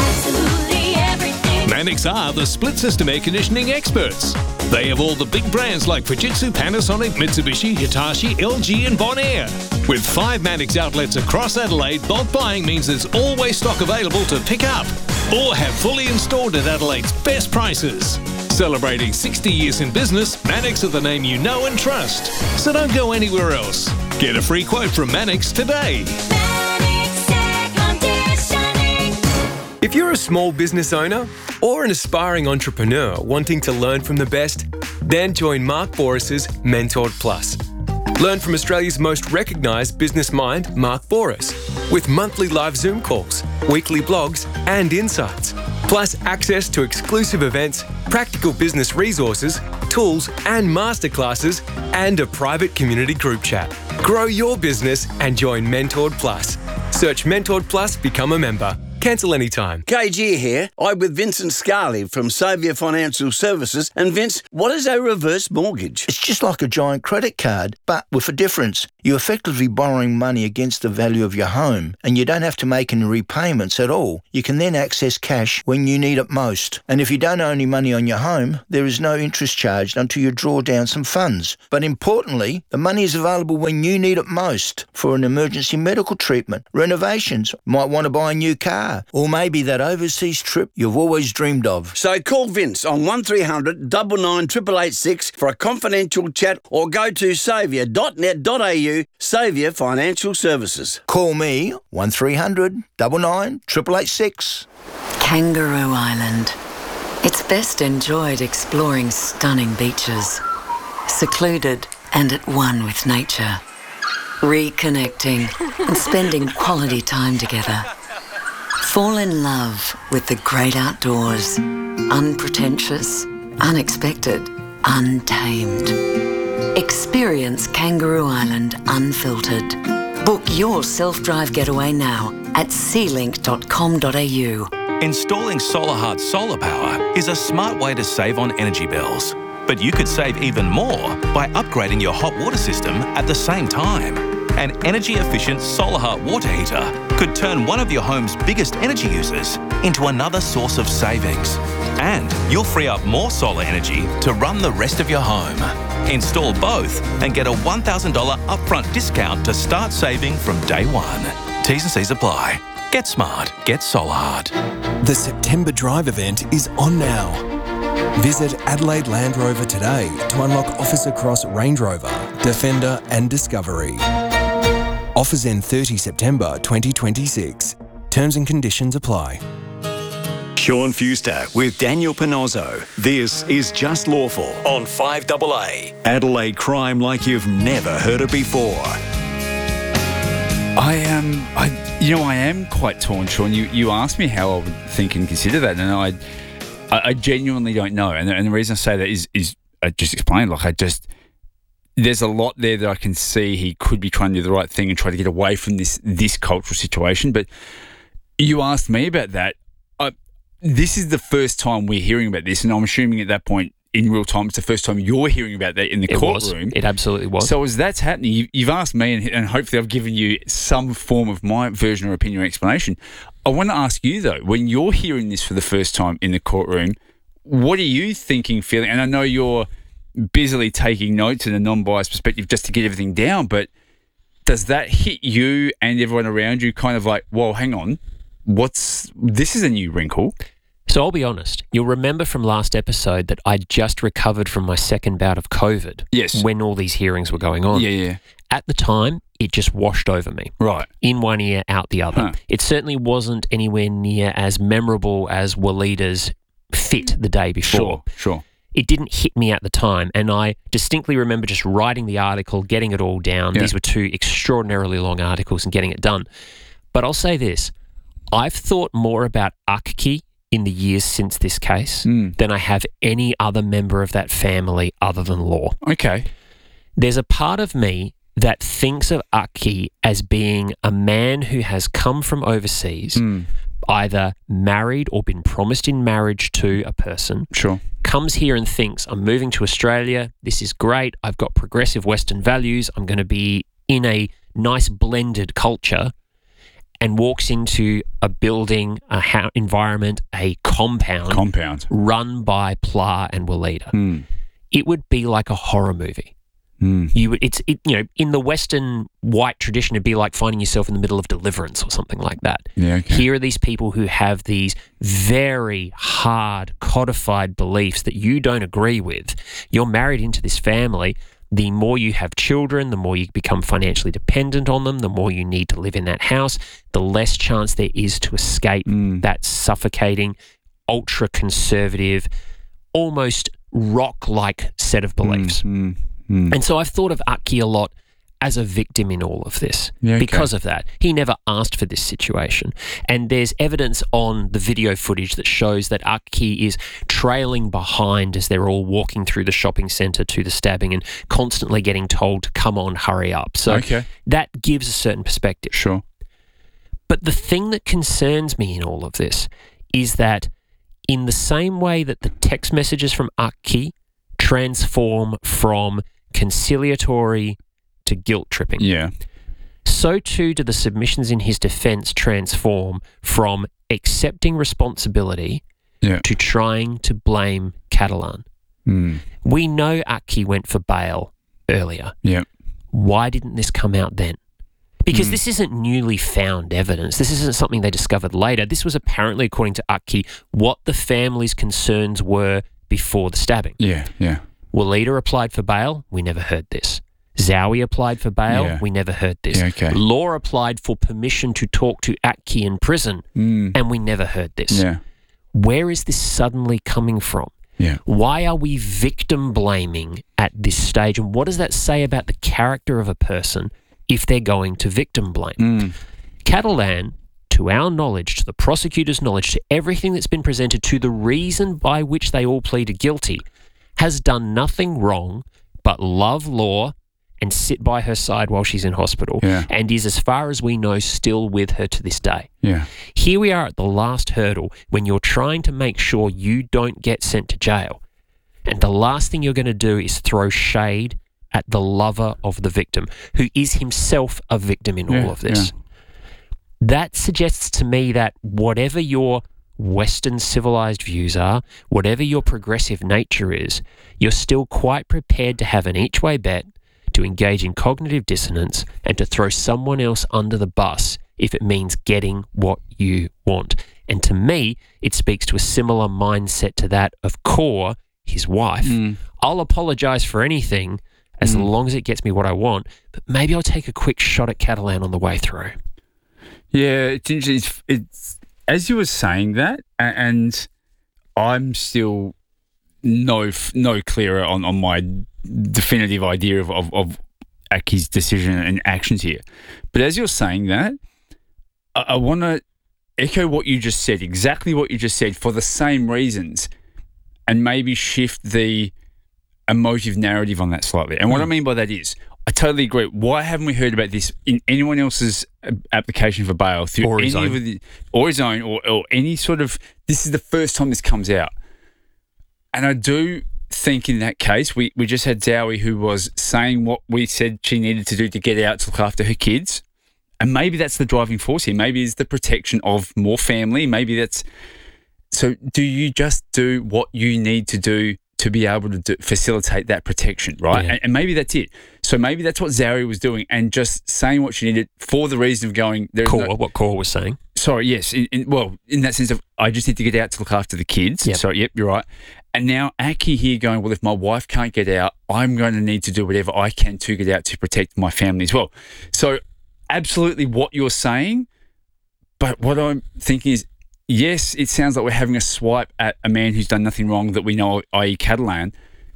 Speaker 14: Mannix are the split system air conditioning experts. They have all the big brands like Fujitsu, Panasonic, Mitsubishi, Hitachi, L G and Bonaire. With five Mannix outlets across Adelaide, bulk buying means there's always stock available to pick up or have fully installed at Adelaide's best prices. Celebrating sixty years in business, Mannix are the name you know and trust. So don't go anywhere else. Get a free quote from Mannix today.
Speaker 15: If you're a small business owner or an aspiring entrepreneur wanting to learn from the best, then join Mark Boris's Mentored Plus. Learn from Australia's most recognised business mind, Mark Boris, with monthly live Zoom calls, weekly blogs and insights, plus access to exclusive events, practical business resources, tools and masterclasses, and a private community group chat. Grow your business and join Mentored Plus. Search Mentored Plus, become a member. Cancel anytime.
Speaker 16: K G here. I'm with Vincent Scarley from Saviour Financial Services. And Vince, what is a reverse mortgage?
Speaker 17: It's just like a giant credit card, but with a difference. You're effectively borrowing money against the value of your home, and you don't have to make any repayments at all. You can then access cash when you need it most. And if you don't owe any money on your home, there is no interest charged until you draw down some funds. But importantly, the money is available when you need it most for an emergency medical treatment, renovations, might want to buy a new car, or maybe that overseas trip you've always dreamed of.
Speaker 16: So call Vince on one three hundred nine nine eight eight eight six for a confidential chat, or go to saviour dot net dot a u. Saviour Financial Services.
Speaker 17: Call me one three hundred nine nine eight eight eight six.
Speaker 18: Kangaroo Island. It's best enjoyed exploring stunning beaches, secluded and at one with nature, reconnecting and spending quality time together. Fall in love with the great outdoors, unpretentious, unexpected, untamed. Experience Kangaroo Island unfiltered. Book your self-drive getaway now at sea link dot com dot a u.
Speaker 10: Installing SolarHeart solar power is a smart way to save on energy bills. But you could save even more by upgrading your hot water system at the same time. An energy-efficient SolarHeart water heater could turn one of your home's biggest energy users into another source of savings. And you'll free up more solar energy to run the rest of your home. Install both and get a one thousand dollars upfront discount to start saving from day one. T's and C's apply. Get smart. Get SolarHeart.
Speaker 19: The September Drive event is on now. Visit Adelaide Land Rover today to unlock offers across Range Rover, Defender and Discovery. Offers end thirtieth September twenty twenty-six. Terms and conditions apply.
Speaker 5: Sean Fuster with Daniel Panozzo. This is Just Lawful on five A A. Adelaide crime like you've never heard it before.
Speaker 6: I am, um, I, you know, I am quite torn, Sean. You, you asked me how I would think and consider that, and I, I, I genuinely don't know. And the, and the reason I say that is, is I just explained. Like I just, there's a lot there that I can see he could be trying to do the right thing and try to get away from this this cultural situation. But you asked me about that. I, this is the first time we're hearing about this, and I'm assuming at that point in real time, it's the first time you're hearing about that in the
Speaker 7: it
Speaker 6: courtroom.
Speaker 7: Was. It absolutely was.
Speaker 6: So as that's happening, you, you've asked me, and, and hopefully I've given you some form of my version or opinion or explanation. I want to ask you, though, when you're hearing this for the first time in the courtroom, what are you thinking, feeling? And I know you're busily taking notes in a non-biased perspective just to get everything down, but does that hit you and everyone around you kind of like, whoa, hang on, what's this is a new wrinkle?
Speaker 7: So I'll be honest, you'll remember from last episode that I just recovered from my second bout of COVID.
Speaker 6: Yes.
Speaker 7: When all these hearings were going on.
Speaker 6: Yeah, yeah.
Speaker 7: At the time, it just washed over me.
Speaker 6: Right.
Speaker 7: In one ear, out the other.
Speaker 6: Huh.
Speaker 7: It certainly wasn't anywhere near as memorable as Waleeda's fit the day before.
Speaker 6: Sure, sure.
Speaker 7: It didn't hit me at the time, and I distinctly remember just writing the article, getting it all down.
Speaker 6: Yeah.
Speaker 7: These were two extraordinarily long articles and getting it done. But I'll say this, I've thought more about Akki in the years since this case
Speaker 6: mm.
Speaker 7: than I have any other member of that family other than Law.
Speaker 6: Okay.
Speaker 7: There's a part of me that thinks of Akki as being a man who has come from overseas,
Speaker 6: mm.
Speaker 7: either married or been promised in marriage to a person.
Speaker 6: Sure.
Speaker 7: Comes here and thinks, I'm moving to Australia. This is great. I've got progressive Western values. I'm going to be in a nice blended culture. And walks into a building, a ha- environment, a compound,
Speaker 6: compound
Speaker 7: run by Pla and Waleeda.
Speaker 6: Mm.
Speaker 7: It would be like a horror movie.
Speaker 6: Mm.
Speaker 7: You would, it's it, you know, in the Western white tradition, it'd be like finding yourself in the middle of Deliverance or something like that.
Speaker 6: Yeah, okay.
Speaker 7: Here are these people who have these very hard codified beliefs that you don't agree with. You're married into this family. The more you have children, the more you become financially dependent on them, the more you need to live in that house, the less chance there is to escape
Speaker 6: mm.
Speaker 7: that suffocating, ultra-conservative, almost rock-like set of beliefs.
Speaker 6: Mm, mm, mm.
Speaker 7: And so I've thought of Akki a lot as a victim in all of this
Speaker 6: Yeah, okay.
Speaker 7: because of that. He never asked for this situation. And there's evidence on the video footage that shows that Aki is trailing behind as they're all walking through the shopping centre to the stabbing and constantly getting told to come on, hurry up. So
Speaker 6: Okay.
Speaker 7: that gives a certain perspective.
Speaker 6: Sure.
Speaker 7: But the thing that concerns me in all of this is that in the same way that the text messages from Aki transform from conciliatory to guilt tripping,
Speaker 6: Yeah.
Speaker 7: so too do the submissions in his defence transform from accepting responsibility
Speaker 6: Yeah.
Speaker 7: to trying to blame Catalan.
Speaker 6: Mm.
Speaker 7: We know Aki went for bail earlier.
Speaker 6: Yeah.
Speaker 7: Why didn't this come out then? Because
Speaker 6: Mm.
Speaker 7: this isn't newly found evidence. This isn't something they discovered later. This was apparently, according to Aki, what the family's concerns were before the stabbing.
Speaker 6: Yeah. Yeah.
Speaker 7: Walida applied for bail. We never heard this. Zowie applied for bail.
Speaker 6: Yeah.
Speaker 7: We never heard this.
Speaker 6: Yeah, okay.
Speaker 7: Law applied for permission to talk to Aki in prison.
Speaker 6: Mm.
Speaker 7: And we never heard this.
Speaker 6: Yeah.
Speaker 7: Where is this suddenly coming from?
Speaker 6: Yeah.
Speaker 7: Why are we victim blaming at this stage? And what does that say about the character of a person if they're going to victim blame?
Speaker 6: Mm.
Speaker 7: Catalan, to our knowledge, to the prosecutor's knowledge, to everything that's been presented, to the reason by which they all pleaded guilty, has done nothing wrong but love Law and sit by her side while she's in hospital,
Speaker 6: Yeah.
Speaker 7: and is, as far as we know, still with her to this day.
Speaker 6: Yeah.
Speaker 7: Here we are at the last hurdle when you're trying to make sure you don't get sent to jail. And the last thing you're going to do is throw shade at the lover of the victim, who is himself a victim in
Speaker 6: Yeah,
Speaker 7: all of this. That suggests to me that whatever your Western civilized views are, whatever your progressive nature is, you're still quite prepared to have an each-way bet, to engage in cognitive dissonance, and to throw someone else under the bus if it means getting what you want. And to me, it speaks to a similar mindset to that of Core, his wife.
Speaker 6: Mm.
Speaker 7: I'll apologise for anything as
Speaker 6: Mm.
Speaker 7: long as it gets me what I want, but maybe I'll take a quick shot at Catalan on the way through.
Speaker 6: Yeah, it's interesting. It's, it's as you were saying that, a- and I'm still no f- no clearer on, on my definitive idea of, of, of Aki's decision and actions here. But as you're saying that, I, I want to echo what you just said, exactly what you just said, for the same reasons, and maybe shift the emotive narrative on that slightly. And what I mean by that is, I totally agree. Why haven't we heard about this in anyone else's uh, application for bail through
Speaker 7: Or
Speaker 6: any
Speaker 7: his
Speaker 6: of
Speaker 7: own.
Speaker 6: the, or his own, or, or any sort of? This is the first time this comes out, and I do think in that case we we just had Zowie, who was saying what we said she needed to do to get out to look after her kids, and maybe that's the driving force here. Maybe it's the protection of more family. Maybe that's so. Do you just do what you need to do to be able to do, facilitate that protection, right?
Speaker 7: Yeah.
Speaker 6: And, and maybe that's it. So maybe that's what Zowie was doing, and just saying what she needed for the reason of going. There's
Speaker 7: Core,
Speaker 6: no,
Speaker 7: what Core was saying.
Speaker 6: Sorry, yes. In, in, well, in that sense of, I just need to get out to look after the kids.
Speaker 7: Yep.
Speaker 6: So, yep, you're right. And now Aki here going, well, if my wife can't get out, I'm going to need to do whatever I can to get out to protect my family as well. So, absolutely what you're saying, but what I'm thinking is, yes, it sounds like we're having a swipe at a man who's done nothing wrong that we know, that is. Catalan.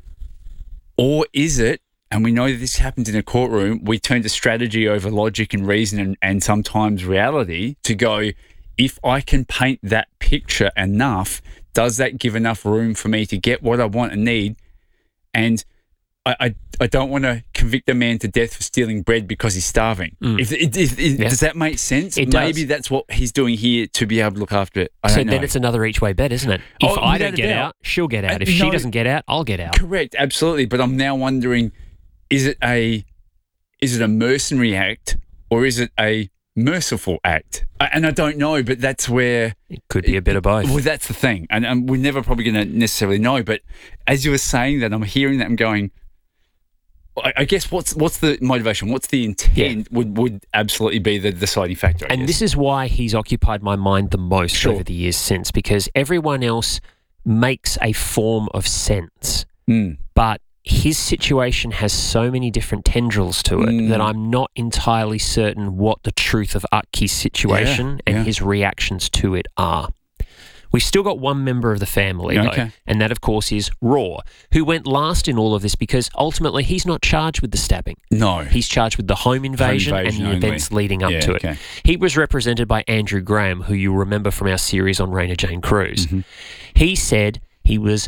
Speaker 6: Or is it, and we know that this happens in a courtroom, we turn to strategy over logic and reason and, and sometimes reality to go, if I can paint that picture enough, does that give enough room for me to get what I want and need? And I, I, I don't want to convict a man to death for stealing bread because he's starving.
Speaker 7: Mm.
Speaker 6: If, if, if, if-
Speaker 7: Yeah.
Speaker 6: Does that make sense?
Speaker 7: It
Speaker 6: Maybe
Speaker 7: does.
Speaker 6: that's what he's doing here to be able to look after it. I
Speaker 7: So
Speaker 6: don't know.
Speaker 7: then it's another each way bet, isn't it? If
Speaker 6: Oh,
Speaker 7: I
Speaker 6: without
Speaker 7: don't
Speaker 6: a
Speaker 7: get
Speaker 6: doubt.
Speaker 7: out, she'll get out.
Speaker 6: Uh,
Speaker 7: If she
Speaker 6: no.
Speaker 7: doesn't get out, I'll get out.
Speaker 6: Correct, absolutely. But I'm now wondering, is it a is it a mercenary act or is it a merciful act? I- And I don't know, but that's where
Speaker 7: it could be a bit of both.
Speaker 6: Well, that's the thing, and, and we're never probably going to necessarily know. But as you were saying that, I'm hearing that, I'm going, I, I guess what's what's the motivation? What's the intent? Would would absolutely be the deciding factor. I
Speaker 7: And
Speaker 6: guess.
Speaker 7: this is why he's occupied my mind the most
Speaker 6: Sure.
Speaker 7: over the years since, because everyone else makes a form of sense.
Speaker 6: Mm.
Speaker 7: But his situation has so many different tendrils to it
Speaker 6: Mm.
Speaker 7: that I'm not entirely certain what the truth of Aki's situation
Speaker 6: Yeah,
Speaker 7: and
Speaker 6: yeah.
Speaker 7: his reactions to it are. We've still got one member of the family, though,
Speaker 6: Okay.
Speaker 7: and that, of course, is Raw, who went last in all of this because ultimately he's not charged with the stabbing.
Speaker 6: No.
Speaker 7: He's charged with the home invasion,
Speaker 6: invasion
Speaker 7: and the
Speaker 6: only.
Speaker 7: events leading up
Speaker 6: Yeah,
Speaker 7: to it.
Speaker 6: okay.
Speaker 7: He was represented by Andrew Graham, who you remember from our series on Raina Jane Cruz.
Speaker 6: Mm-hmm.
Speaker 7: He said he was...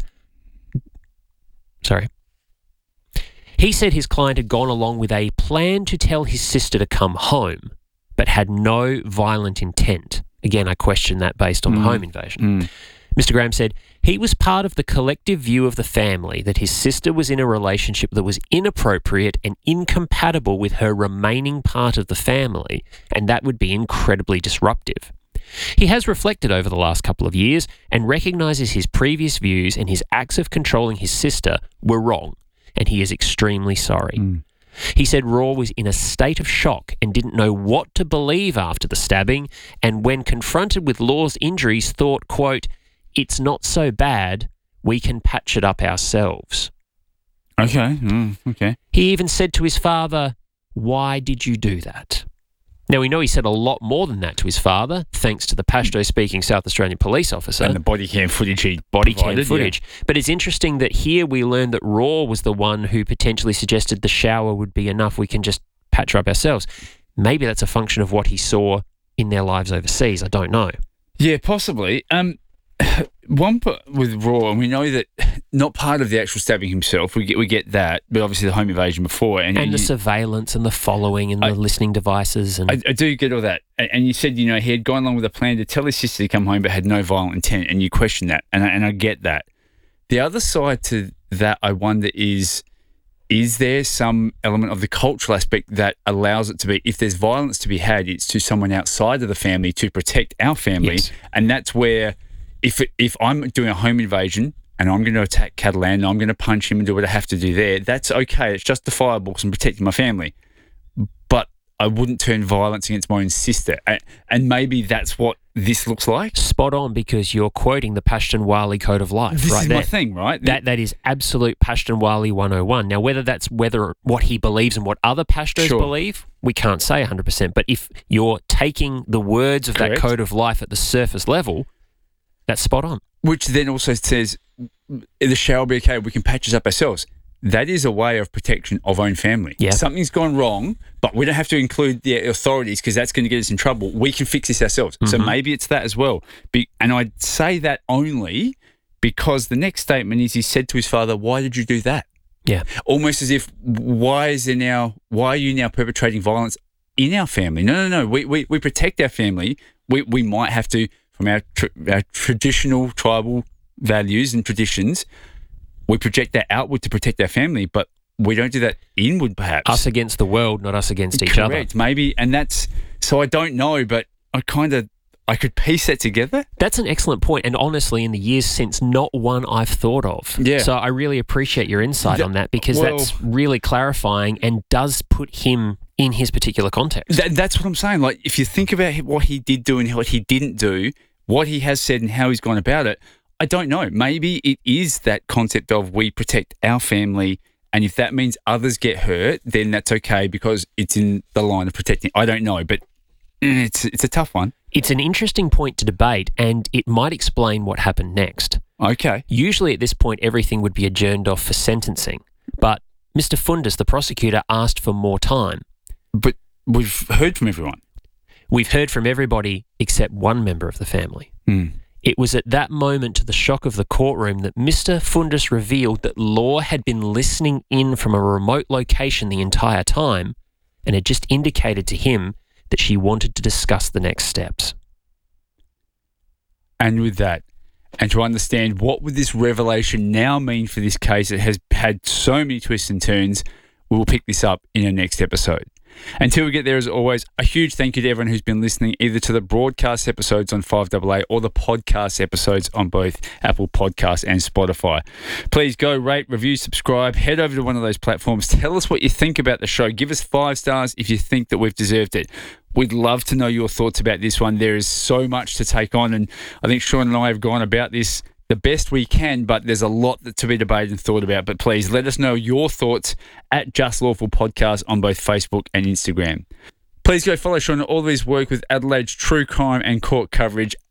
Speaker 7: Sorry. He said his client had gone along with a plan to tell his sister to come home, but had no violent intent. Again, I question that based on the
Speaker 6: Mm.
Speaker 7: home invasion. Mister Graham said he was part of the collective view of the family that his sister was in a relationship that was inappropriate and incompatible with her remaining part of the family, and that would be incredibly disruptive. He has reflected over the last couple of years and recognises his previous views and his acts of controlling his sister were wrong, and he is extremely sorry. He said Raw was in a state of shock and didn't know what to believe after the stabbing, and when confronted with Law's injuries thought, quote, "It's not so bad, we can patch it up ourselves."
Speaker 6: Okay, mm, okay.
Speaker 7: He even said to his father, "Why did you do that?" Now, we know he said a lot more than that to his father, thanks to the Pashto-speaking South Australian police officer.
Speaker 6: And the body cam footage he
Speaker 7: body
Speaker 6: provided,
Speaker 7: cam footage. But it's interesting that here we learned that Raw was the one who potentially suggested the shower would be enough. We can just patch her up ourselves. Maybe that's a function of what he saw in their lives overseas. I don't know.
Speaker 6: Yeah, possibly. Um, one p- with Raw, and we know that not part of the actual stabbing himself. We get we get that, but obviously the home invasion before, and,
Speaker 7: And,
Speaker 6: you,
Speaker 7: the surveillance and the following and the listening devices. And
Speaker 6: I, I do get all that. And, and you said, you know, he had gone along with a plan to tell his sister to come home, but had no violent intent, and you question that, and I, and I get that. The other side to that, I wonder, is is there some element of the cultural aspect that allows it to be, if there's violence to be had, it's to someone outside of the family to protect our family,
Speaker 7: Yes.
Speaker 6: and that's where. If it, if I'm doing a home invasion and I'm going to attack Catalan and I'm going to punch him and do what I have to do there, that's okay. It's justifiable because I'm protecting my family. But I wouldn't turn violence against my own sister. And, and maybe that's what this looks like.
Speaker 7: Spot on, because you're quoting the Pashtunwali Code of Life.
Speaker 6: This
Speaker 7: right
Speaker 6: is
Speaker 7: there.
Speaker 6: my thing, right?
Speaker 7: That That is absolute Pashtunwali one oh one. Now, whether that's whether what he believes and what other Pashtos
Speaker 6: Sure.
Speaker 7: believe, we can't say one hundred percent. But if you're taking the words of
Speaker 6: Correct.
Speaker 7: that Code of Life at the surface level, that's spot on.
Speaker 6: Which then also says the shower will be okay, we can patch this up ourselves. That is a way of protection of own family.
Speaker 7: Yeah.
Speaker 6: Something's gone wrong, but we don't have to include the authorities because that's going to get us in trouble. We can fix this ourselves. So
Speaker 7: Mhm.
Speaker 6: maybe it's that as well. Be- and I'd say that only because the next statement is he said to his father, "Why did you do that?"
Speaker 7: Yeah.
Speaker 6: Almost as if, why is there now, why are you now perpetrating violence in our family? No, no, no. We we, we protect our family. We we might have to, from our, tr- our traditional tribal values and traditions, we project that outward to protect our family, but we don't do that inward, perhaps.
Speaker 7: Us against the world, not us against each other.
Speaker 6: Correct, maybe. And that's, so I don't know, but I kind of, I could piece that together.
Speaker 7: That's an excellent point, and honestly, in the years since, not one I've thought of.
Speaker 6: Yeah.
Speaker 7: So I really appreciate your insight
Speaker 6: Th-
Speaker 7: on that, because
Speaker 6: well-
Speaker 7: that's really clarifying and does put him in his particular context.
Speaker 6: That, that's what I'm saying. Like, if you think about what he did do and what he didn't do, what he has said and how he's gone about it, I don't know. Maybe it is that concept of we protect our family, and if that means others get hurt, then that's okay because it's in the line of protecting. I don't know, but it's it's a tough one.
Speaker 7: It's an interesting point to debate, and it might explain what happened next.
Speaker 6: Okay.
Speaker 7: Usually at this point, everything would be adjourned off for sentencing, but Mister Fundus, the prosecutor, asked for more time.
Speaker 6: But we've heard from everyone.
Speaker 7: We've heard from everybody except one member of the family.
Speaker 6: Mm.
Speaker 7: It was at that moment, to the shock of the courtroom, that Mister Fundus revealed that Law had been listening in from a remote location the entire time and had just indicated to him that she wanted to discuss the next steps.
Speaker 6: And with that, and to understand what would this revelation now mean for this case, it has had so many twists and turns, we will pick this up in our next episode. Until we get there, as always, a huge thank you to everyone who's been listening either to the broadcast episodes on five A A or the podcast episodes on both Apple Podcasts and Spotify. Please go rate, review, subscribe, head over to one of those platforms. Tell us what you think about the show. Give us five stars if you think that we've deserved it. We'd love to know your thoughts about this one. There is so much to take on, and I think Sean and I have gone about this the best we can, but there's a lot to be debated and thought about. But please let us know your thoughts at Just Lawful Podcast on both Facebook and Instagram. Please go follow Sean on all of his work with Adelaide's true crime and court coverage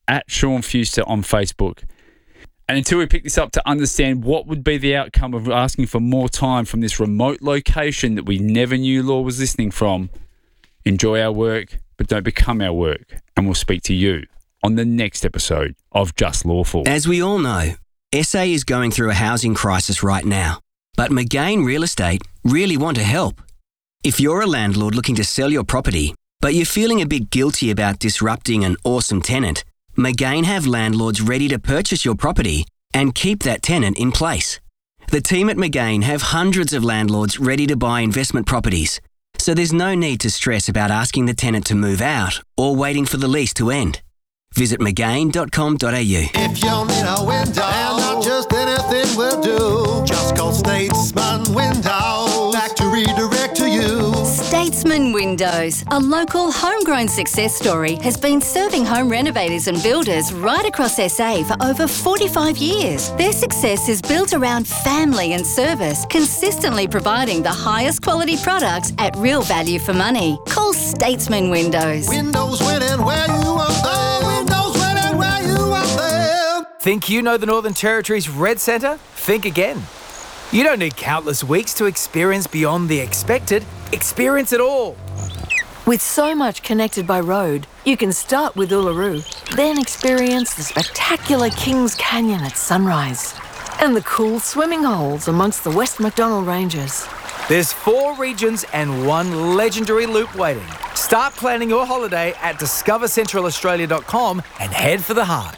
Speaker 6: at Sean Fuster on Facebook. And until we pick this up to understand what would be the outcome of asking for more time from this remote location that we never knew Law was listening from, enjoy our work, but don't become our work. And we'll speak to you on the next episode of Just Lawful.
Speaker 20: As we all know, S A is going through a housing crisis right now. But McGain Real Estate really want to help. If you're a landlord looking to sell your property, but you're feeling a bit guilty about disrupting an awesome tenant, McGain have landlords ready to purchase your property and keep that tenant in place. The team at McGain have hundreds of landlords ready to buy investment properties, so there's no need to stress about asking the tenant to move out or waiting for the lease to end. Visit mcgain dot com dot a u.
Speaker 21: If you need a window, and not just anything will do, just call Statesman Windows back to redirect to you.
Speaker 22: Statesman Windows, a local homegrown success story, has been serving home renovators and builders right across S A for over forty-five years. Their success is built around family and service, consistently providing the highest quality products at real value for money. Call Statesman Windows.
Speaker 21: Windows winning where you are there. Windows winning where you are there.
Speaker 23: Think you know the Northern Territory's Red Centre? Think again. You don't need countless weeks to experience beyond the expected. Experience it all.
Speaker 24: With so much connected by road, you can start with Uluru, then experience the spectacular Kings Canyon at sunrise and the cool swimming holes amongst the West Macdonnell Ranges.
Speaker 23: There's four regions and one legendary loop waiting. Start planning your holiday at discover central australia dot com and head for the heart.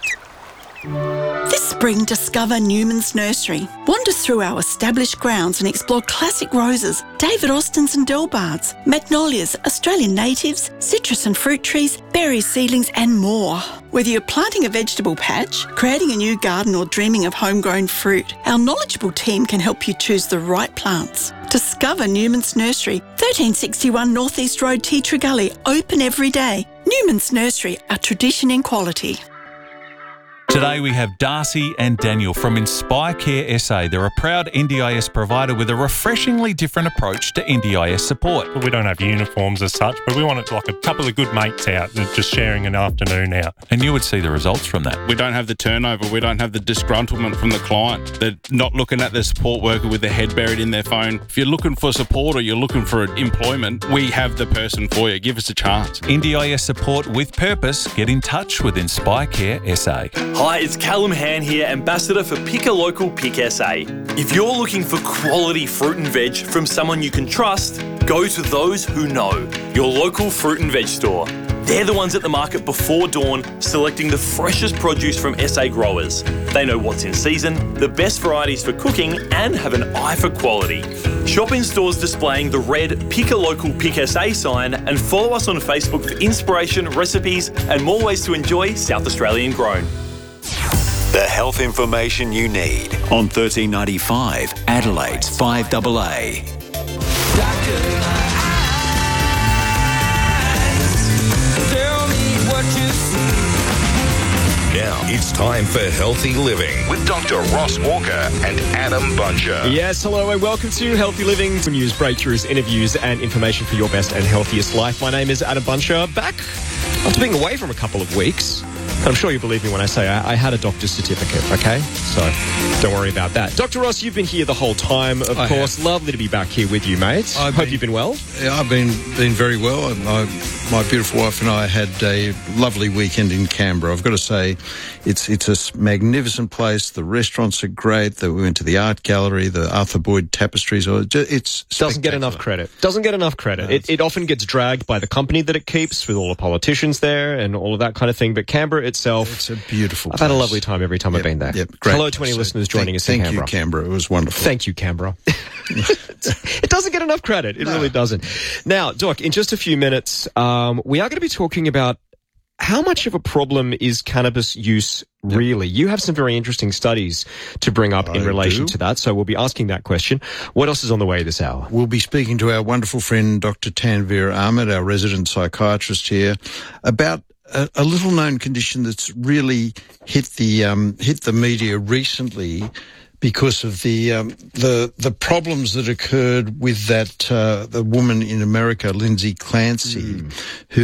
Speaker 25: This spring, discover Newman's Nursery. Wander through our established grounds and explore classic roses, David Austins and Delbards, magnolias, Australian natives, citrus and fruit trees, berry seedlings and more. Whether you're planting a vegetable patch, creating a new garden or dreaming of homegrown fruit, our knowledgeable team can help you choose the right plants. Discover Newman's Nursery, thirteen sixty-one North East Road, Teatree Gully, open every day. Newman's Nursery, our tradition in quality.
Speaker 10: Today we have Darcy and Daniel from Inspire Care S A. They're a proud N D I S provider with a refreshingly different approach to N D I S support.
Speaker 26: We don't have uniforms as such, but we want it like a couple of good mates out just sharing an afternoon out.
Speaker 10: And you would see the results from that.
Speaker 27: We don't have the turnover. We don't have the disgruntlement from the client. They're not looking at the support worker with their head buried in their phone. If you're looking for support or you're looking for employment, we have the person for you. Give us a chance.
Speaker 10: N D I S support with purpose. Get in touch with Inspire Care S A.
Speaker 9: Hi, it's Callum Han here, Ambassador for Pick a Local Pick S A. If you're looking for quality fruit and veg from someone you can trust, go to those who know, your local fruit and veg store. They're the ones at the market before dawn, selecting the freshest produce from S A growers. They know what's in season, the best varieties for cooking, and have an eye for quality. Shop in stores displaying the red Pick a Local Pick S A sign and follow us on Facebook for inspiration, recipes, and more ways to enjoy South Australian grown.
Speaker 5: The health information you need on thirteen ninety-five Adelaide's five A A.
Speaker 28: Now it's time for Healthy Living with Doctor Ross Walker and Adam Buncher.
Speaker 29: Yes, hello and welcome to Healthy Living. News, breakthroughs, interviews and information for your best and healthiest life. My name is Adam Buncher, back after being away from a couple of weeks. I'm sure you believe me when I say I, I had a doctor's certificate, okay? So don't worry about that. Doctor Ross, you've been here the whole time, of
Speaker 30: I
Speaker 29: course.
Speaker 30: have.
Speaker 29: Lovely to be back here with you, mate.
Speaker 30: I've
Speaker 29: Hope
Speaker 30: been-
Speaker 29: you've been well.
Speaker 30: Yeah, I've been been very well. I, my beautiful wife and I had a lovely weekend in Canberra. I've got to say, it's it's a magnificent place. The restaurants are great. The, we went to the art gallery, the Arthur Boyd tapestries. It's
Speaker 29: Doesn't get enough credit. Doesn't get enough credit.
Speaker 30: No,
Speaker 29: it, it often gets dragged by the company that it keeps with all the politicians there and all of that kind of thing. But Canberra itself,
Speaker 30: it's a beautiful
Speaker 29: I've
Speaker 30: place.
Speaker 29: had a lovely time every time I've been there.
Speaker 30: Yep, great
Speaker 29: Hello to any
Speaker 30: place.
Speaker 29: listeners
Speaker 30: So
Speaker 29: joining
Speaker 30: thank,
Speaker 29: us in
Speaker 30: thank
Speaker 29: Canberra.
Speaker 30: you, Canberra. It was wonderful.
Speaker 29: Thank you, Canberra. It doesn't get enough credit. It
Speaker 30: No.
Speaker 29: really doesn't. Now, Doc, in just a few minutes, um, we are going to be talking about how much of a problem is cannabis use really? You have some very interesting studies to bring up in
Speaker 30: I
Speaker 29: relation
Speaker 30: do.
Speaker 29: to that, so we'll be asking that question. What else is on the way this hour?
Speaker 30: We'll be speaking to our wonderful friend Doctor Tanvir Ahmed, our resident psychiatrist here, about a, a little-known condition that's really hit the um, hit the media recently because of the um, the the problems that occurred with that uh, the woman in America, Lindsay Clancy, mm. who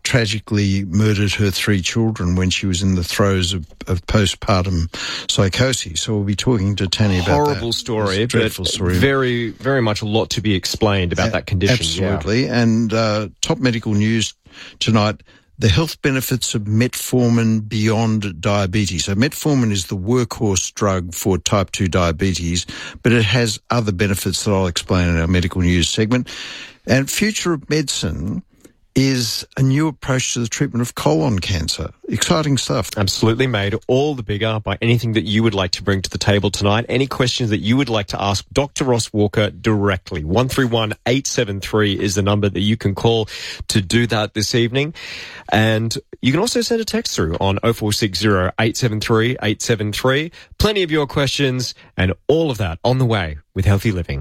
Speaker 30: tragically murdered her three children when she was in the throes of, of postpartum psychosis. So we'll be talking to Tanny about that.
Speaker 29: Horrible story,
Speaker 30: It's a dreadful
Speaker 29: but
Speaker 30: story.
Speaker 29: very, very much a lot to be explained about
Speaker 30: A-
Speaker 29: that condition.
Speaker 30: Absolutely.
Speaker 29: Yeah.
Speaker 30: And uh, top medical news tonight, the health benefits of metformin beyond diabetes. So metformin is the workhorse drug for type two diabetes, but it has other benefits that I'll explain in our medical news segment. And future of medicine is a new approach to the treatment of colon cancer. Exciting stuff.
Speaker 29: Absolutely, made all the bigger by anything that you would like to bring to the table tonight. Any questions that you would like to ask Doctor Ross Walker directly. one three one, eight seven three is the number that you can call to do that this evening. And you can also send a text through on oh four six oh, eight seven three, eight seven three. Plenty of your questions and all of that on the way with Healthy Living.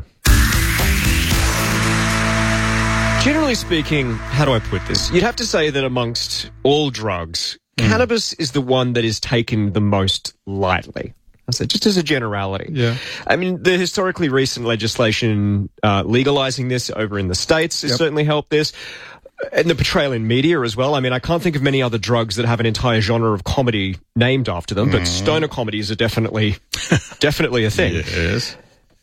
Speaker 29: Generally speaking, how do I put this? You'd have to say that amongst all drugs, mm. cannabis is the one that is taken the most lightly. I said just as a generality.
Speaker 30: Yeah.
Speaker 29: I mean, the historically recent legislation uh, legalizing this over in the States has
Speaker 30: Yep.
Speaker 29: certainly helped this. And the portrayal in media as well. I mean, I can't think of many other drugs that have an entire genre of comedy named after them, but
Speaker 30: Mm.
Speaker 29: stoner comedies are definitely, definitely a thing.
Speaker 30: Yes.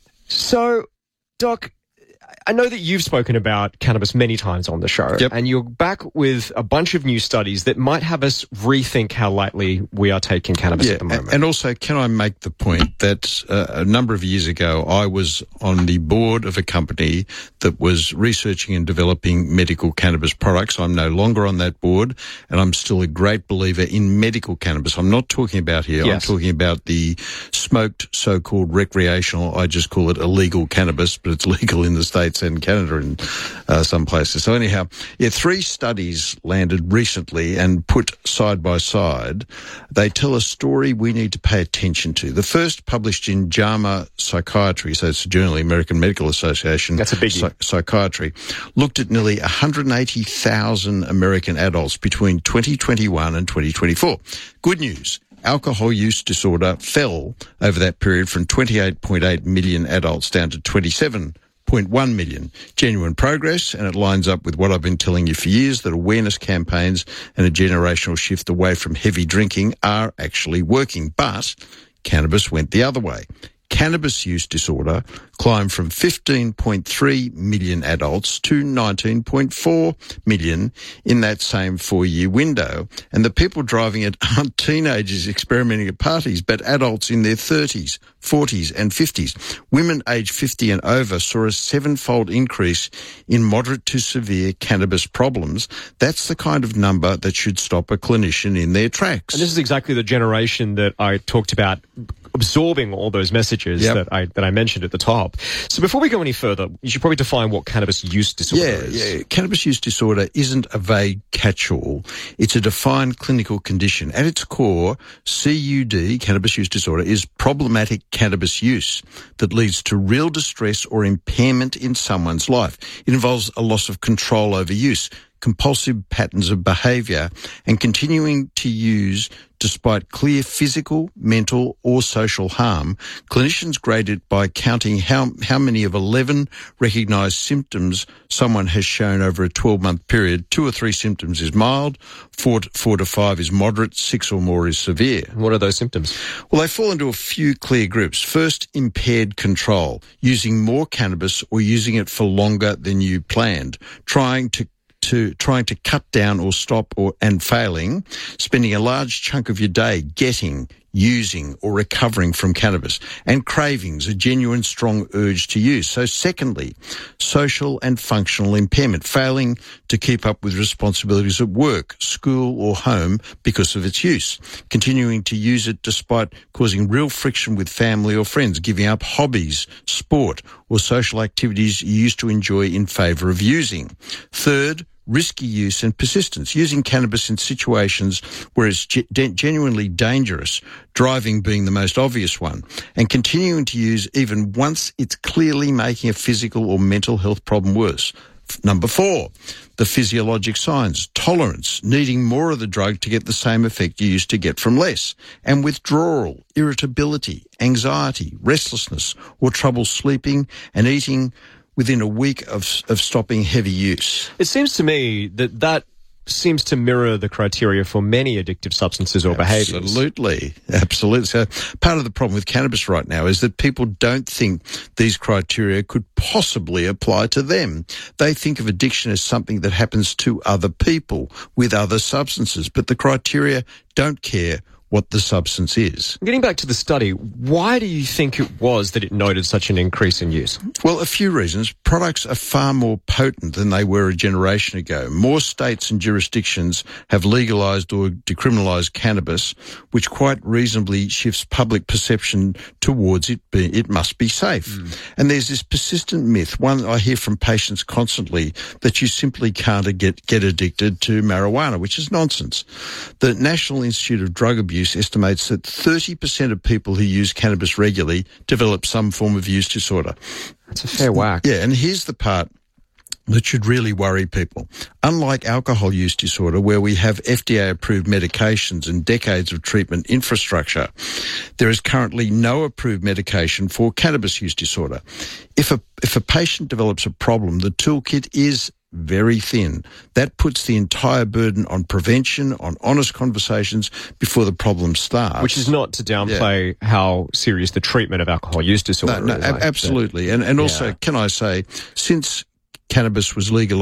Speaker 29: So, Doc, I know that you've spoken about cannabis many times on the show,
Speaker 30: Yep.
Speaker 29: and you're back with a bunch of new studies that might have us rethink how lightly we are taking cannabis
Speaker 30: Yeah,
Speaker 29: at the moment.
Speaker 30: and also, can I make the point that uh, a number of years ago, I was on the board of a company that was researching and developing medical cannabis products. I'm no longer on that board, and I'm still a great believer in medical cannabis. I'm not talking about here.
Speaker 29: Yes.
Speaker 30: I'm talking about the smoked, so-called recreational, I just call it illegal cannabis, but it's legal in the States and Canada in uh, some places. So anyhow, yeah, three studies landed recently and put side by side. They tell a story we need to pay attention to. The first, published in JAMA Psychiatry, so it's a journal, the American Medical Association.
Speaker 29: That's a biggie.
Speaker 30: Psy- Psychiatry, looked at nearly one hundred eighty thousand American adults between twenty twenty-one and twenty twenty-four. Good news. Alcohol use disorder fell over that period from twenty-eight point eight million adults down to twenty-seven point one million. Genuine progress, and it lines up with what I've been telling you for years, that awareness campaigns and a generational shift away from heavy drinking are actually working. But cannabis went the other way. Cannabis use disorder climbed from fifteen point three million adults to nineteen point four million in that same four-year window. And the people driving it aren't teenagers experimenting at parties, but adults in their thirties, forties and fifties. Women aged fifty and over saw a sevenfold increase in moderate to severe cannabis problems. That's the kind of number that should stop a clinician in their tracks.
Speaker 29: And this is exactly the generation that I talked about absorbing all those messages
Speaker 30: Yep.
Speaker 29: that I that I mentioned at the top. So before we go any further, you should probably define what cannabis use disorder
Speaker 30: Yeah,
Speaker 29: is.
Speaker 30: yeah. Cannabis use disorder isn't a vague catch-all. It's a defined clinical condition. At its core, C U D, cannabis use disorder, is problematic cannabis use that leads to real distress or impairment in someone's life. It involves a loss of control over use, compulsive patterns of behaviour, and continuing to use despite clear physical, mental or social harm. Clinicians grade it by counting how, how many of eleven recognised symptoms someone has shown over a twelve-month period. Two or three symptoms is mild, four to, four to five is moderate, six or more is severe.
Speaker 29: What are those symptoms?
Speaker 30: Well, they fall into a few clear groups. First, impaired control, using more cannabis or using it for longer than you planned, trying to to trying to cut down or stop or and failing, spending a large chunk of your day getting, using or recovering from cannabis, and cravings, a genuine strong urge to use. So secondly, social and functional impairment, failing to keep up with responsibilities at work, school or home because of its use, continuing to use it despite causing real friction with family or friends, giving up hobbies, sport or social activities you used to enjoy in favour of using. Third, risky use and persistence, using cannabis in situations where it's ge- genuinely dangerous, driving being the most obvious one, and continuing to use even once it's clearly making a physical or mental health problem worse. Number four, the physiologic signs, tolerance, needing more of the drug to get the same effect you used to get from less, and withdrawal, irritability, anxiety, restlessness, or trouble sleeping and eating within a week of of stopping heavy use.
Speaker 29: It seems to me that that seems to mirror the criteria for many addictive substances or behaviours.
Speaker 30: Absolutely. Absolutely. So part of the problem with cannabis right now is that people don't think these criteria could possibly apply to them. They think of addiction as something that happens to other people with other substances, but the criteria don't care what the substance is.
Speaker 29: Getting back to the study, why do you think it was that it noted such an increase in use?
Speaker 30: Well, a few reasons. Products are far more potent than they were a generation ago. More states and jurisdictions have legalised or decriminalised cannabis, which quite reasonably shifts public perception towards it being, it must be safe. Mm. And there's this persistent myth, one I hear from patients constantly, that you simply can't get, get addicted to marijuana, which is nonsense. The National Institute of Drug Abuse estimates that thirty percent of people who use cannabis regularly develop some form of use disorder.
Speaker 29: That's a fair whack.
Speaker 30: Yeah, and here's the part that should really worry people. Unlike alcohol use disorder, where we have F D A-approved medications and decades of treatment infrastructure, there is currently no approved medication for cannabis use disorder. If a, if a patient develops a problem, the toolkit is very thin. That puts the entire burden on prevention, on honest conversations before the problem starts.
Speaker 29: Which is not to downplay yeah. how serious the treatment of alcohol use disorder
Speaker 30: no, no,
Speaker 29: is.
Speaker 30: ab- absolutely. And, and also,
Speaker 29: yeah.
Speaker 30: can I say, since cannabis was legalised